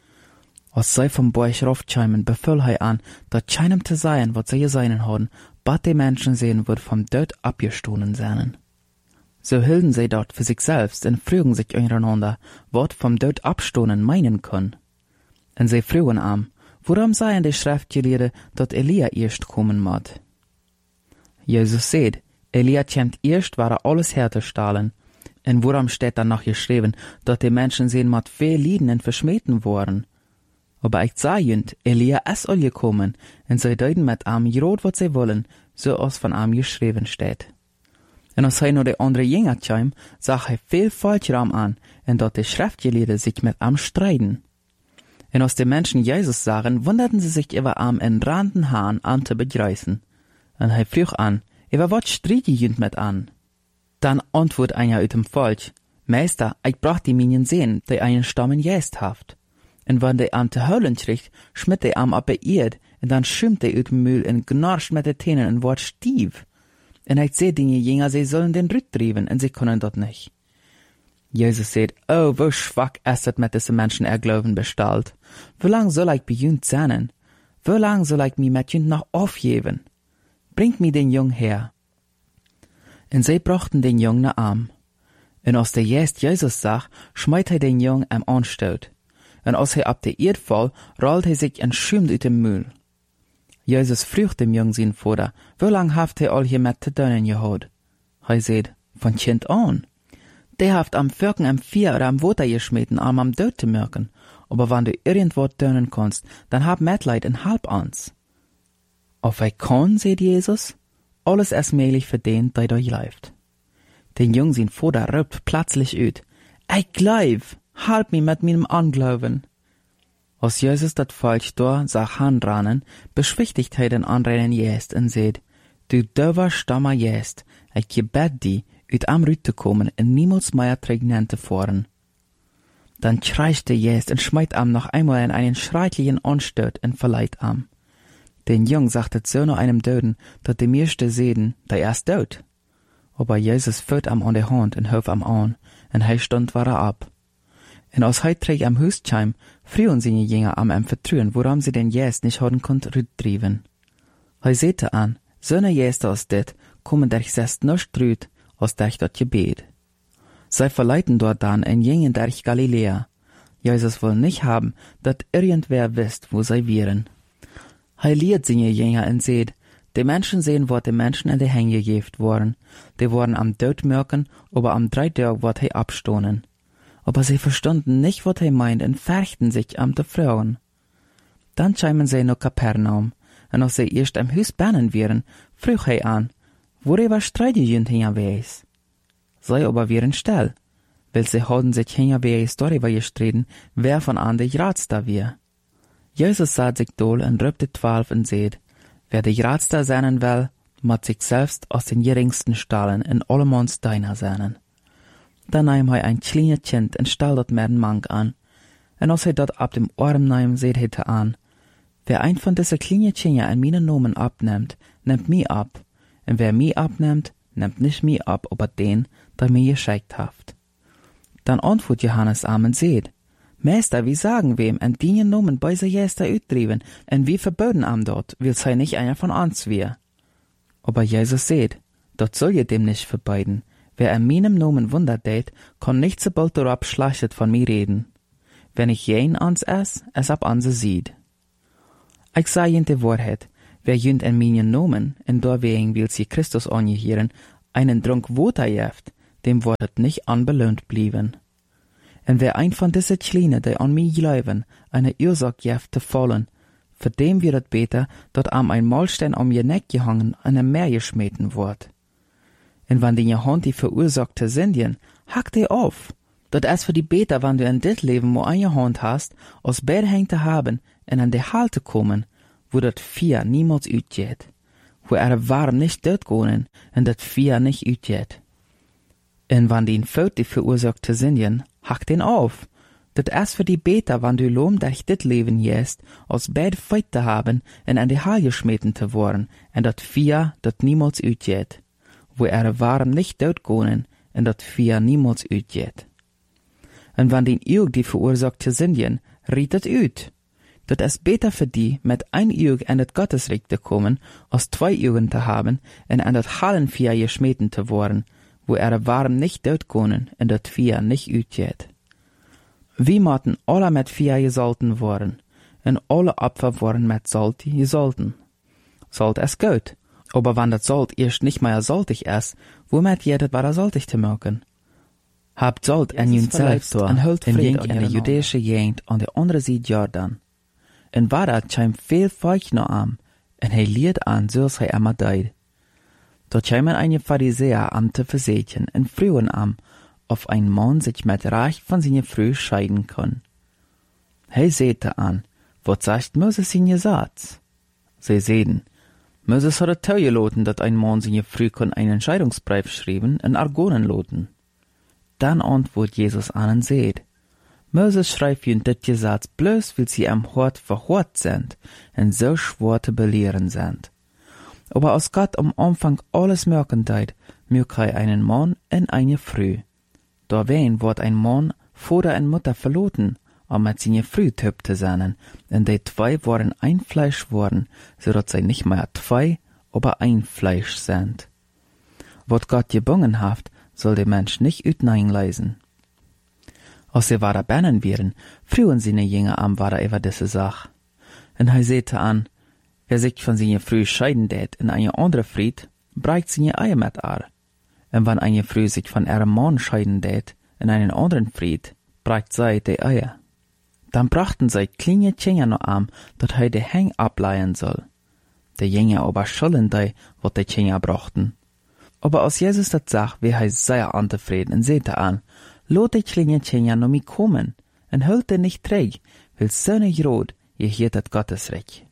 Als sie vom Berg raufkämen, befahl er an, dat keinem zu sein, wat sie seinen haben, bat die Menschen sehen, wird vom Tod abgestohlen seien. So hielten sie dort für sich selbst und frügen sich untereinander, wat vom Tod abstohlen meinen können. Und sie frügen am, worum seien die Schriftgelehrten, dat Elia erst kommen mod. Jesus seht, Elia kämmt erst, war alles herzustellen. Und worum steht dann noch geschrieben, dat die Menschen sehen mod viel lieden und verschmähten worden. Aber ich sah jünd, Elia ist all gekommen, und sie deuten mit am gerot, wat sie wollen, so als von am geschrieben steht. Und als er noch die andere Jünger kam, sah er viel Falschram an, und dort die Schriftgelehrten sich mit am streiten. Und als die Menschen Jesus sahen, wunderten sie sich über am in randen Hahn an zu begreißen. Und er frug an, über wat streit die jünd mit an? Dann antwort einer uit dem Volk, Meister, ich brach die Minien sehen, die einen Stammen jäst haft. Und wenn der am te heulen kriegt, schmitt der am ab Erd, und dann schimmt der ut dem Mühl und gnarscht mit den Tänen und wort stief. Und ich seh die Jünger, sie sollen den Rütt trieben, und sie können dort nicht. Jesus sagt, oh, wo schwach ist es mit diesen Menschen Glauben bestellt. Wie lang soll ich bei jünd sein? Wie lang soll ich mich mit jünd noch aufgeben? Bringt mir den Jungen her. Und sie brachten den Jungen nach Arm. Und als der Jesus sah, schmeit er den Jungen am Anstoot. Und als er ab der Erde fall, rollt er sich und schümt ut dem Mühl. Jesus frug dem Jungen sein Vater, wie lang haft er all hier mit zu tun gehad? Er sagt, von Kind an. Der haft am Firken am Vier oder am Water geschmeten, am Tod zu merken. Aber wenn du irgendwo tönen kannst, dann hab Mitleid und halb ans. Auf er kann, sagt Jesus, alles ist möglich für den, der da läuft. Den Jungen sein Vater rübt plötzlich ut, ich glaub, halb mich mit meinem Anglauben. Als Jesus dat Volk da sah hanrannen, beschwichtigt er den anderen Jest und sagt, du döver Stammer Jest, ich gebet die, ut am Rüt zu kommen und niemals mehr Trägnen zu fahren. Dann kreischte Jest und schmeit am noch einmal in einen schrecklichen Anstoot und verleiht am. Den Jung sagte so noch einem Döden, dat die meiste sehen, der erst död. Aber Jesus führt am an der Hand und hof am an, und er stund war ab. Und als er träg am Hus kam, frühen seine Jünger am vertrühen, woran sie den Jäst nicht haben konnt rüttrieben. Er sehte an, so ne Jäste als dit, kommen der sest nicht rüt, als der dort Gebet. Sie verleiten dort dann en Jingen der Galiläa. Jesus will nicht haben, dat irgendwer wisst, wo sie wären. Er lehrt seine Jünger und seht, die Menschen sehen, wo die Menschen in die Hänge gegeben worden. Die wurden am Tod merken, aber am 3. Tag wird er abstohnen. Aber sie verstanden nicht, was er meint, und fürchten sich am der Frauen. Dann kamen sie nach Kapernaum, und als sie erst am Haus bannen wären, frug er an, worüber streiten jünd hinterwegs? Sie aber wären still, weil sie hadden sich hinterwegs darüber gestritten, wer von an der Ratster wär. Jesus sah sich doll und rübte 12 und seht, wer der Ratster sein will, mat sich selbst aus den geringsten stahlen in allemans deiner seinen. Dann nahm er ein kleines Kind und stall dort mehr den Mank an, und als er dort ab dem Arm nahm, seht er an, wer ein von diese kleinen Kinder an meinen Nomen abnimmt, nimmt mich ab, und wer mich abnimmt, nimmt nicht mich ab, aber den, der mir geschickt haft. Dann antwortet Johannes am und seht, Meister, wie sagen wem, en die Nomen bei se Jäster utdriven, en wie verboten am dort, will sei nicht einer von uns wir. Aber Jesus seht, dort soll ihr dem nicht verbeiden, Wer in meinem Namen Wunder tät, kann nicht so bald darauf schlechtet von mir reden. Wenn ich jen ans es ab an se sieht. Ich sag jen die Wahrheit, wer jünd in meinen Namen, in dorwegen will sie Christus angehieren, einen Trunk Water jeft, dem wird nicht anbelohnt blieben. Und wer ein von diese Kleine, die an mich glauben, eine Ursache jeft zu fallen, für dem wird es besser, dat am ein Mahlstein um ihr Neck gehangen an ein Meer geschmeten wird. Und wenn die Hand die verursachte Sündien, hack die auf. Dat es für die Beter, wenn du in dit Leben wo eine Hand hast, aus beide Hände zu haben und an die Halte kommen, wo dat Vier niemals utgeht, wo warm nicht dort gehen und dat Vier nicht utgeht. Und wenn die Fout die verursachte Sündien, hack den auf. Dat es für die Beter, wenn du lohm durch dit Leben jest, aus beide Feit zu haben und an die Halle geschmeten zu worden, und dat Vier dat niemals utgeht, wo warm nicht dort gehen und dat Vier niemals utgeht. Und wenn den Jug die verursachte Sündien, riet het ut. Dat es besser für die, mit ein Jug in das Gottesreich zu kommen, als 2 Jugen zu haben und an das Hallenvier geschmeten zu worden, wo warm nicht dort gehen und dat Vier nicht utgeht. Wie mochten alle mit Vier gesalten worden, und alle Opfer worden mit Salt gesalten. Salt ist gut, aber wenn das Salt erst nicht mehr saltig ist, womit jedet war saltig zu machen? Habt Salt en jün selbst en hult Fried in de jüdische Gegend an der andere Seite Jordan. En wadat scheim veel Feuch noch am, en hij liet an, zoals hij immer deed. Dort scheimen eine Pharisäer am te versetjen en frühen am, auf ein Mann sich mit Recht von seiner Früh scheiden kann. Hij sehte an, wat sagt Moses in je Satz? Sie sehen, Moses hat tau geloten, dat ein Mann seine Früh kann einen Scheidungsbrief schreiben en Argonen loten. Dann antwortet Jesus an und sagt, Moses schreibt in dit Gesetz bloß, weil sie am Hort verhort sind und so schwer zu belehren sind. Aber als Gott am Anfang alles merken tät, mögt einen Mann und eine Früh. Dawein wird ein Mann Vater und Mutter verloten, um mit seiner Früh töp zu sein, und die 2 waren ein Fleisch worden, so dass sie nicht mehr 2, aber ein Fleisch sind. Wat Gott gebungen haft, soll der Mensch nicht uteinleisen. Als sie wahrer Bernen wären, frühen seine Jünger am wahrer über diese Sach. Und er sehte an, wer sich von seiner Früh scheiden tät in eine andere Fried, breicht seine Eier mit ar. Und wenn eine Früh sich von ihrem Mann scheiden tät in einen anderen Fried, breicht sie die Eier. Dann brachten sie kleine Tjenger noch am, dat er die Häng ableihen soll. Die Jünger aber schollen die, wat die Tjenger brachten. Aber als Jesus das sagt, wie er sehr unzufrieden und sehte an, lot die kleine Tjenger noch mit kommen, und hüllte nicht träg, weil so nicht rot, je hier das Gottesreich.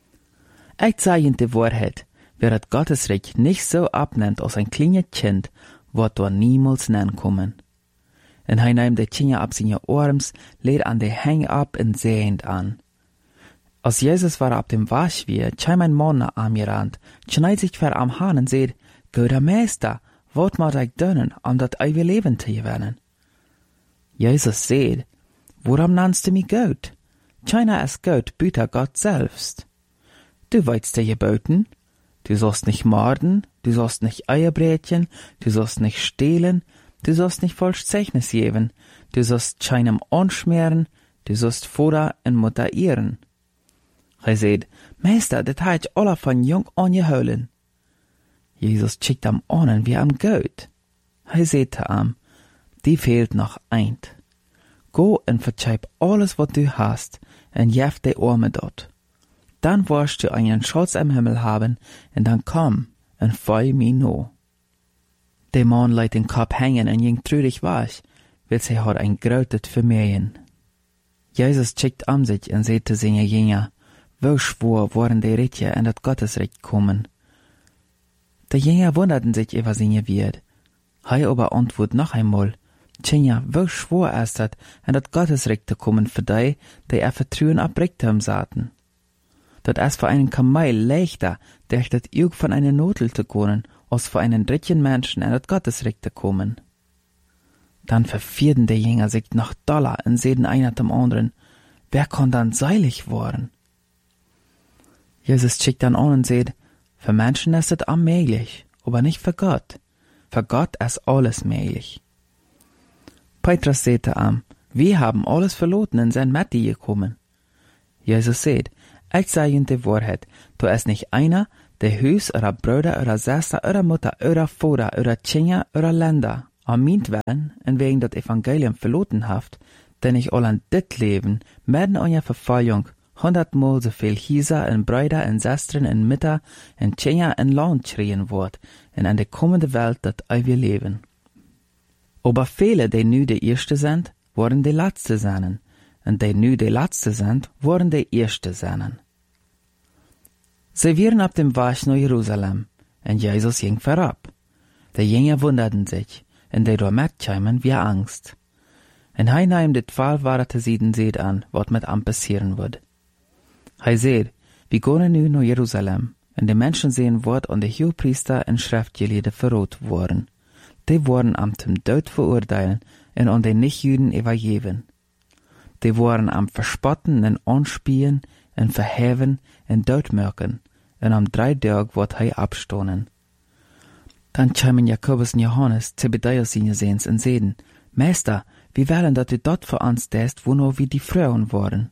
Ich sage Ihnen die Wahrheit, wer das Gottesreich nicht so abnimmt als ein kleines Kind, wird dort niemals nennen kommen. Und er nahm die Tjenger ab seine Arms, lädt an die Häng ab und sehend an. Als Jesus war ab dem Waschwier, kam ein Mann nach ihm gerannt, schneit sich vor am Hahn und sagt, Guter Meister, wat moet ich doen, om dat eeuwige Leben zu gewinnen? Jesus sagt, warum nennst du mich gut? Keiner ist gut, büter Gott selbst. Du weißt die Geboten, du sollst nicht morden, du sollst nicht Eierbrechen, du sollst nicht stehlen, du sollst nicht falsch Zeugnis geben, du sollst keinem anschmieren, du sollst Vater und Mutter ehren. Er sagt, Meister, das hat ich alle von jung angeholen. Jesus schickt am an, wie am geht. Er sagte am, die fehlt noch eins. Go und verzeih alles, was du hast, und jef die Arme dort. Dann wirst du einen Schatz im Himmel haben, und dann komm und folg mir no. Der Mann lässt den Kopf hängen und ging traurig weg, weil sie hat ein Grötet vermehren. Jesus schickt am sich und sagte seine Jünger, wo schwor waren die Rätje in das Gottesreich kommen. Die Jünger wunderten sich über seine Wert. Hei aber antwortet noch einmal, Tjenja, wo schwor ist das, in das Gottesreich zu kommen für die ihr Vertrauen abbreckt haben saten. Dat ist für einen Kamel leichter, durch das Jug von einer Notel zu gehen, als für einen dritten Menschen in das Gottesreich zu kommen. Dann verfierden die Jünger sich noch doller und sehen einer dem anderen, wer kann dann seilig worden? Jesus schickt dann an und sagt, für Menschen ist es unmöglich, aber nicht für Gott. Für Gott ist alles möglich. Petrus sagte ihm, wir haben alles verloren und sind mit dir gekommen. Jesus sagt, ich sage Ihnen die Wahrheit, da ist nicht einer, der Haus oder Brüder oder Schwester oder Mutter oder Vater oder Kinder oder Länder an meinetwillen und wegen das Evangelium verloren haft, denn ich all an dit Leben, mitten an der Verfallung, 100-mal so viel Häuser und Brüder und Schwestern und Mütter und Kinder und Land schreien wird, und an der kommende Welt dat wir leben. Aber viele, die nu die Erste sind, worden die Letzte sein, und die nu die Letzte sind, worden die Erste sein. Sie waren auf dem Weg nach Jerusalem, und Jesus ging vorab. Die Jünger wunderten sich, und die dort mitkamen wie Angst. Und er nahm die 12 Worte seht an, was mit ihm passieren wird. Er sagt, wir gehen nu nach Jerusalem, und die Menschen sehen wird an die Hohepriester und Schriftgelehrten verrot worden. Die wurden am zum Tod verurteilen und an die Nichtjuden übergeben. Die wurden am Verspotten und Anspielen und Verheven und Todmürken, und am 3 Tage wird er abstoßen. Dann kamen Jakobus und Johannes, Zebedäus seine Sehens, und sagten, Meister, wir wollen, dass du dort für uns tust, wo nur wie die Frauen waren.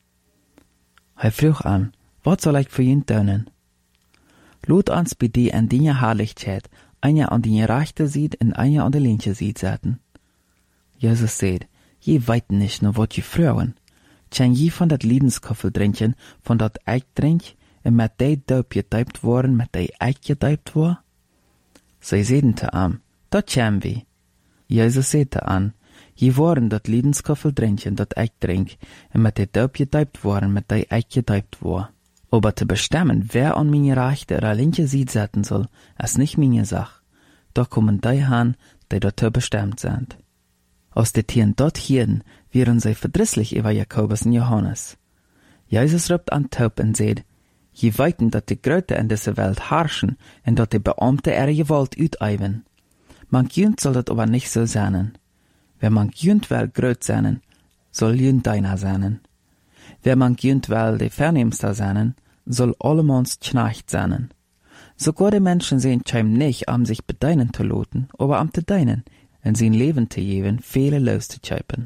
Er frug an, was soll ich für ihn tun? Lud uns bei dir an deine Herrlichkeit, einer an die rechte Seite und einer an die linke Seite setzen. Jesus sagt, je weit nicht nur was die Frauen. Kann je von dat Liedenskoffel trinken, von dat ich trink, und mit die Daub getauft worden, mit die ich getauft war? Sie sagten zu ihm, dat kann wir. Jesus sagte an, je worden dat Liedenskoffel trinken, dat ich trink, und mit die Daub getauft worden, mit die ich getauft war. Aber zu bestimmen, wer an meine rechte oder linke Seite setzen soll, ist nicht meine Sache. Da kommen die han, die dazu bestimmt sind. Aus den Tieren dort hierden, wären sie verdrisslich über Jakobus und Johannes. Jesus ruft an Taub und sagt, je weiten, dass die Gröte in dieser Welt herrschen und dass die Beamte ihre Gewalt utüben. Man jönt soll das aber nicht so sein. Wer man jönt will gröt sein, soll jönt deiner sein. Wer man jönt will die Vernehmste sein, soll allemans Knecht sein. Sogar die Menschen sehen scheim nicht, sich bedeinen zu loten, aber am zu deinen, und sein Leben zu geben, viele loszuschöpfen.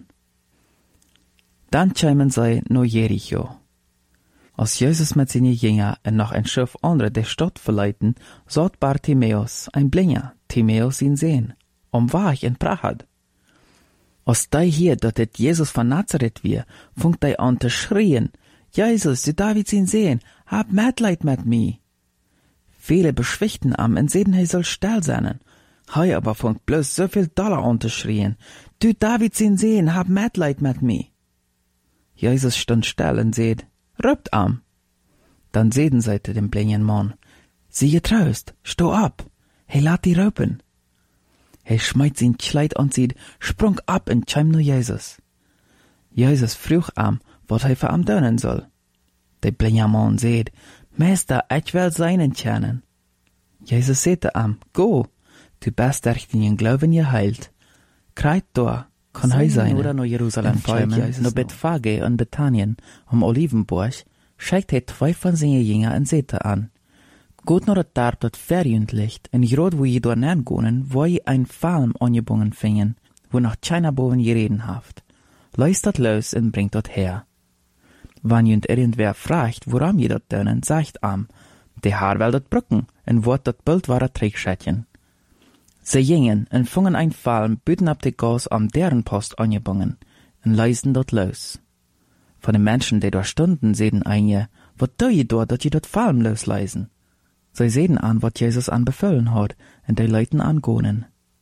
Dann scheimen sie nach Jericho. Als Jesus mit seinen Jüngern und noch ein Schiff andere die Stadt verleiten, sagt Bartimäus, ein Blinder, Timäus ihn sehen, Weg in Prahad. Als die hier, dass das Jesus von Nazareth wir, funkt die an zu schreien, Jesus, du Davids ihn sehen, hab Mitleid mit mir. Viele beschwichten am und sehen, soll still sein. Hei aber funkt bloß so viel Dollar an zu schreien, du Davids ihn sehen, hab Mitleid mit mir. Jesus stand still und seht, rübt am. Dann sehen sie zu dem blinden Mann, sie getraust, steh ab, lat die rüben. Schmeißt sein Kleid an sieht, sprung ab und kam nur Jesus. Jesus frug am, was für am tun soll. Der blinde Mann seht, Meister, ich will seinen kennen. Jesus sagte am, go, du bist durch den Glauben geheilt. Kreit da, kann er sein. Oder nach Jerusalem kommen, nach Bethphage und Bethanien, Olivenburg, schickt er 2 von seinen Jüngern und sagte an, Gott noch das Tag dort verjündlicht, und gerade wo je dort neingehen, wo je ein Falm angebunden fingen, wo noch keiner boven gereden haft. Leist dat los und bringt dort her. Wann jünd irgendwer fragt, woran je dort tönen, sagt am, der Haar will dat brücken, und wort dat Bild war a Trägschätchen. Sie gingen und fungen ein Falm, büten ab de Gas am deren Post angebunden, und leisten dort los. Von den Menschen, die dort stunden, sehen einige, wat do je dort, dat je dort Falm losleisen? Sie sehen an, wat Jesus anbefohlen hat, und die Leuten angonen.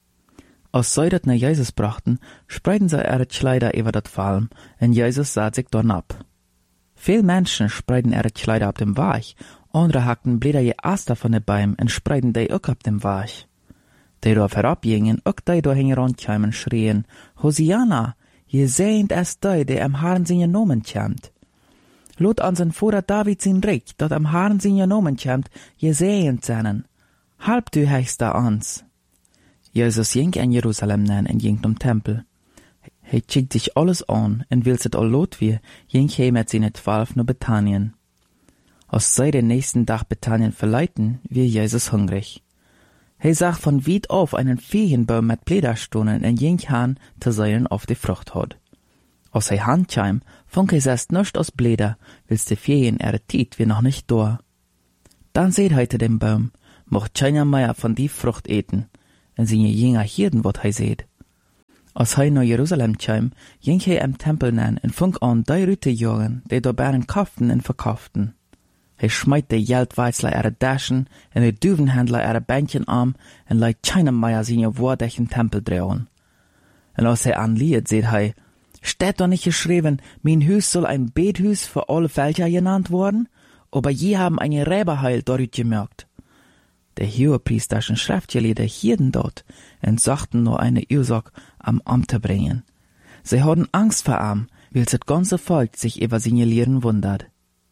Als sie dat nach Jesus brachten, spreiten sie ihre Kleider über dat Falm, und Jesus sah sich dort ab. Viele Menschen spreiten ihre Kleider auf dem Weg, andere hackten Blätter je Aster von den Bäumen und spreiten die auch auf dem Weg. Die dort herabgingen, auch die dort hingerankamen, schrien, Hosianna, je sehend es die am Herrn seinen Namen kämmt. Lot an sein Vater David sein Reich, dat am Herrn seinen Namen kämmt, je sehend seinen. Halb du heichst da ans. Jesus ging in Jerusalem nein und ging zum Tempel. Schickt sich alles an und will es all lot wie, ging mit seinen 12 nach Bethanien. Als sie den nächsten Tag Bethanien verleiten, wie Jesus hungrig. Hij zag von weit auf einen Ferienbaum mit Bläderstonen in jink Hahn te zeilen auf die Frucht had. Als hij handkam, fand hij erst nicht aus Bläder, wils de Ferien ihre Tiet wie noch nicht da. Dann seht hij te dem Baum, mocht keiner mehr von die Frucht eten, en seine Jünger hirden wat hij seht. Als hij naar Jerusalem kwam, ging hij im Tempel nen en fang an die Rüte jagen, die da baren kauften en verkauften. Hij schmeit de Geldweizler ihre Daschen en de Duvenhändler ihre Bändchen an en leidt keiner mehr seine Worte in Tempel drehen. En als hij anliet, seht hij, steht doch nicht geschrieben, mein Hus soll ein Bethus für alle Völker genannt worden, aber je haben eine Räberheil dort gemerkt. Der hohepriesterischen Schriftgelehrte hielten dort und sagten nur eine Ursache am Amt zu bringen. Sie hatten Angst vor ihm, weil das ganze Volk sich über seine Lehren wundert.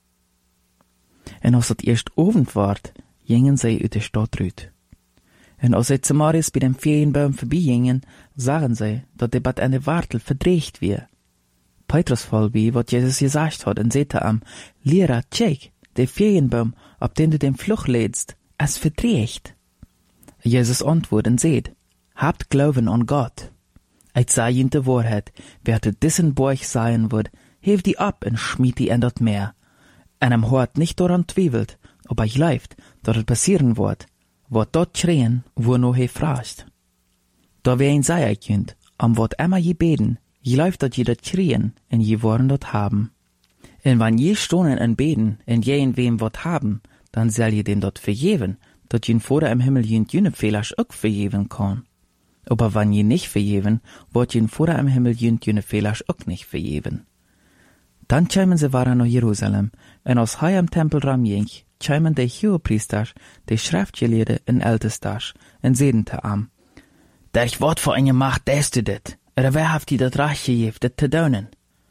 Und als es erst Abend ward, gingen sie uit de Stadt rüt. Und als sie zu Marius bei dem Ferienbaum vorbeigingen, sahen sie, dass der Bad an der Wartel verdreht wird. Petrus voll wie, was Jesus gesagt hat, und sagte ihm, Lehrer, check, der Ferienbaum, auf den du den Fluch lädst, es verdreht. Jesus antwortet und sagt, habt Glauben an Gott. Ich sage ihnen die Wahrheit, wer zu diesen Borg sein wird, hebt die ab und schmied die in das Meer. Und am Hort nicht daran zweifelt, ob er glaubt, dass es passieren wird, wat dort schreien, wo noch he fragt. Da wer ihn sei könnt, am wat immer je beten, je läuft dat je dat schreien, en je wollen dort haben. En wann je stonen en beten, en je in wem wat haben, dann soll je dem dort vergeben, dat je vor im Himmel jene Fehler auch vergeben kann. Aber wann je nicht vergeben, wird je vor im Himmel jene Fehler auch nicht vergeben. Dann kämen sie waren nach Jerusalem, en als hij am Tempelraum ging, kämen de Hohepriester, de Schriftgelehrte en Ältesters, en zeiden te am, der Wort voor een Macht deest u dit, wer haft die dat recht gegeven, dit te doen?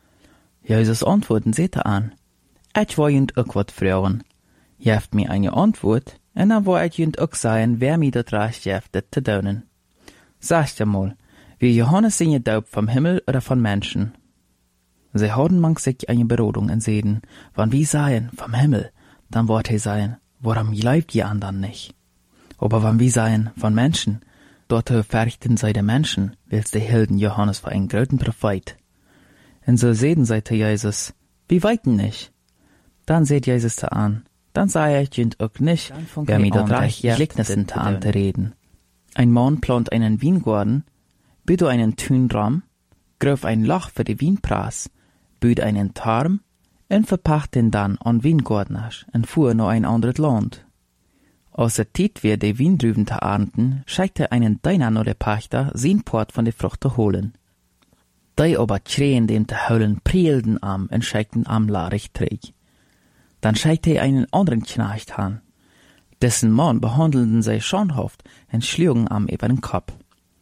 Jesus antwoorden zette aan, ik wil junt ook wat vragen. Je hebt mij een antwoord, en dan wil ik junt ook zeggen, wer mij dat recht geeft, dit te doen. Sagt je mal, wie Johannes zijn je Daup vom Himmel oder von Menschen? Sie hadden manch sich eine Beratung en zeiden, wann wie seien vom Himmel, dann wird hij sein, warum glaubt je anderen nicht? Aber wann wie seien von Menschen, dort verrichten sei der Menschen, wils de hielden Johannes für einen großen Prophet. Und so sehen sie zu Jesus, wie weiten nicht? Dann seht Jesus da an, dann sei ich jünd auch nicht, wer mir dort reich Gleichnissen an zu reden. Ein Mann plant einen Weingarten, büht einen Tünram, gröf ein Loch für die Weinpraß, büht einen Tarm, en verpacht den dann an Wijngaardners en fuhr naar ein anderes Land. Als het tijd weer de Wijndruven te ernten, schickte einen Diener naar de Pachter zijn Port von de Frucht te holen. Die aber schreien dem te holen, prielden am en schickten am larig terug. Dann schickte einen anderen Knecht an. Dessen Mann behandelten sie schonhaft en schlugen am über den Kopf.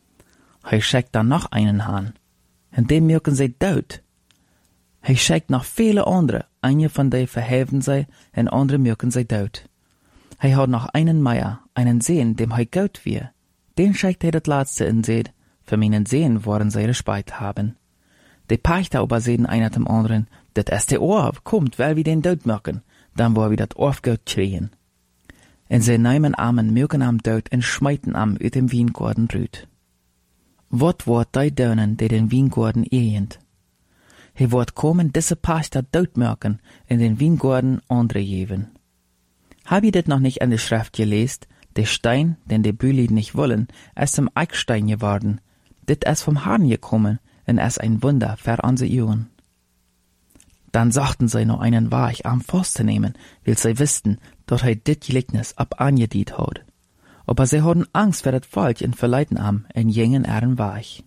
Hij schickt dann noch einen an, en dem merken sie dood. Hij schickt noch viele andere, eine von denen verhelfen sie, en andere merken sie dood. Hij hat noch einen Meier, einen Sehen, dem hij gut wir. Den schickt das letzte in seht, für meinen Sehen wollen sie respeit haben. Die Pachter aber sehen einer dem anderen, das erste Ohr kommt, weil wir den dood merken, dann wo wir das Ohr gut schreien. En sie nehmen armen merken am dood en schmeiten am uit dem Weingarten rüt. Wat wordt die deunen, die den Weingarten ehend? Hij wordt komen diese Pachter doodmerken in den Weingarten andere geben. Hab ich das noch nicht an der Schrift gelesen? Der Stein, den die Bühli nicht wollen, ist zum Eckstein geworden. Dit ist vom Hahn gekommen, und ist ein Wunder für unsere Ohren. Dann sagten sie noch einen Weich am Forst zu nehmen, weil sie wussten, dass er dit Gleichnis ab angediet hat. Aber sie hatten Angst vor das Volk und verleiten am, und gingen ihren Weich.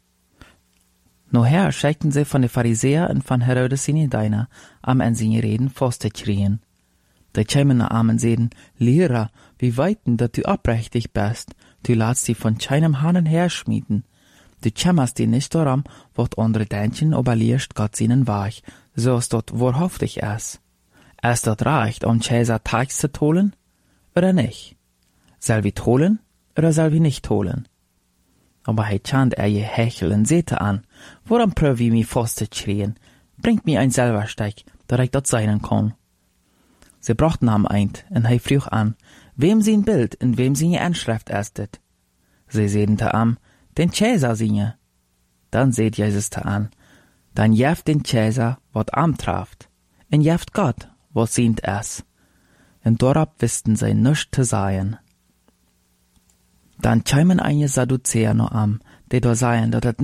Noher schickten sie von den Pharisäer und von Herodes seine Diener, am an seine Reden festzukriegen. Die kämen nach am und sehen, Lehrer, wie weiten, dass du abrechtig bist, du lässt sie von keinem Hahn her schmieden. Du kämmerst die nicht daran, wat andere denken, aber lehrst Gott seinen Weich, so es dort wahrhaftig ist. Ist dort recht, Cäsar Tags zu holen, oder nicht? Soll wir holen, oder soll wir nicht holen? Aber hij chant je hechel en zette an, warum pröv ich mich festzukriegen? Bringt mir ein Silbersteig, dass ich dort sein kann. Sie brachten ham eint, en hij vroeg an, wem sein Bild in wem seine Anschrift estet. Sie sehen te am, den Cäsar singe. Dann seht Jesus te an, dann jeft den Cäsar, wat am traft, en jeft Gott, wat sient es. Und dorab wisten sie nisch te sagen. Dann kämen einige Sadduzäer noch am, die da seien, dat het